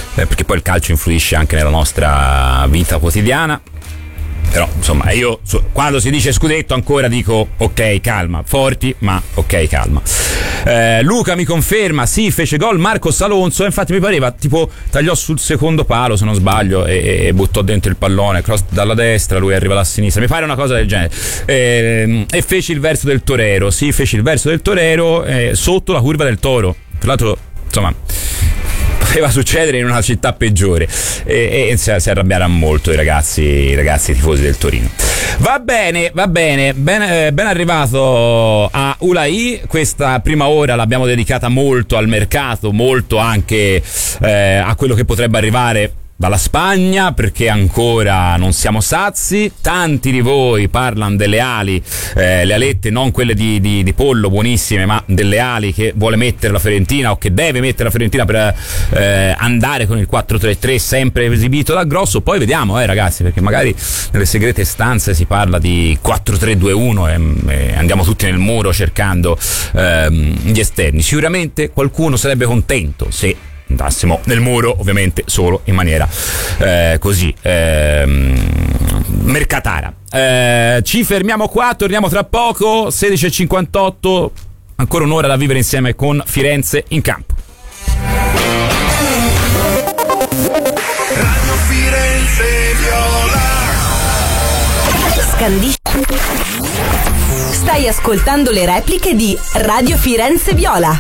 eh, perché poi il calcio influisce anche nella nostra vita quotidiana. Però insomma io su, quando si dice scudetto ancora dico ok calma, forti ma ok calma. eh, Luca mi conferma, sì, fece gol Marcos Alonso, infatti mi pareva tipo tagliò sul secondo palo se non sbaglio e, e buttò dentro il pallone, cross dalla destra, lui arriva da sinistra, mi pare una cosa del genere. eh, e fece il verso del torero, sì, fece il verso del torero eh, sotto la curva del Toro, tra l'altro insomma poteva succedere in una città peggiore, e, e si, si arrabbieranno molto i ragazzi, i ragazzi tifosi del Torino. Va bene, va bene, ben, eh, ben arrivato a Ulai. Questa prima ora l'abbiamo dedicata molto al mercato, molto anche eh, a quello che potrebbe arrivare dalla Spagna, perché ancora non siamo sazi. Tanti di voi parlano delle ali, eh, le alette non quelle di, di, di pollo buonissime, ma delle ali che vuole mettere la Fiorentina o che deve mettere la Fiorentina per eh, andare con il quattro tre tre sempre esibito da Grosso. Poi vediamo eh ragazzi, perché magari nelle segrete stanze si parla di quattro tre due uno e, e andiamo tutti nel muro cercando ehm, gli esterni. Sicuramente qualcuno sarebbe contento se andassimo nel muro, ovviamente solo in maniera eh, così ehm, mercatara. Eh, ci fermiamo qua, torniamo tra poco, sedici e cinquantotto, ancora un'ora da vivere insieme con Firenze in campo. Radio Firenze Viola. Scandisci. Stai ascoltando le repliche di Radio Firenze Viola.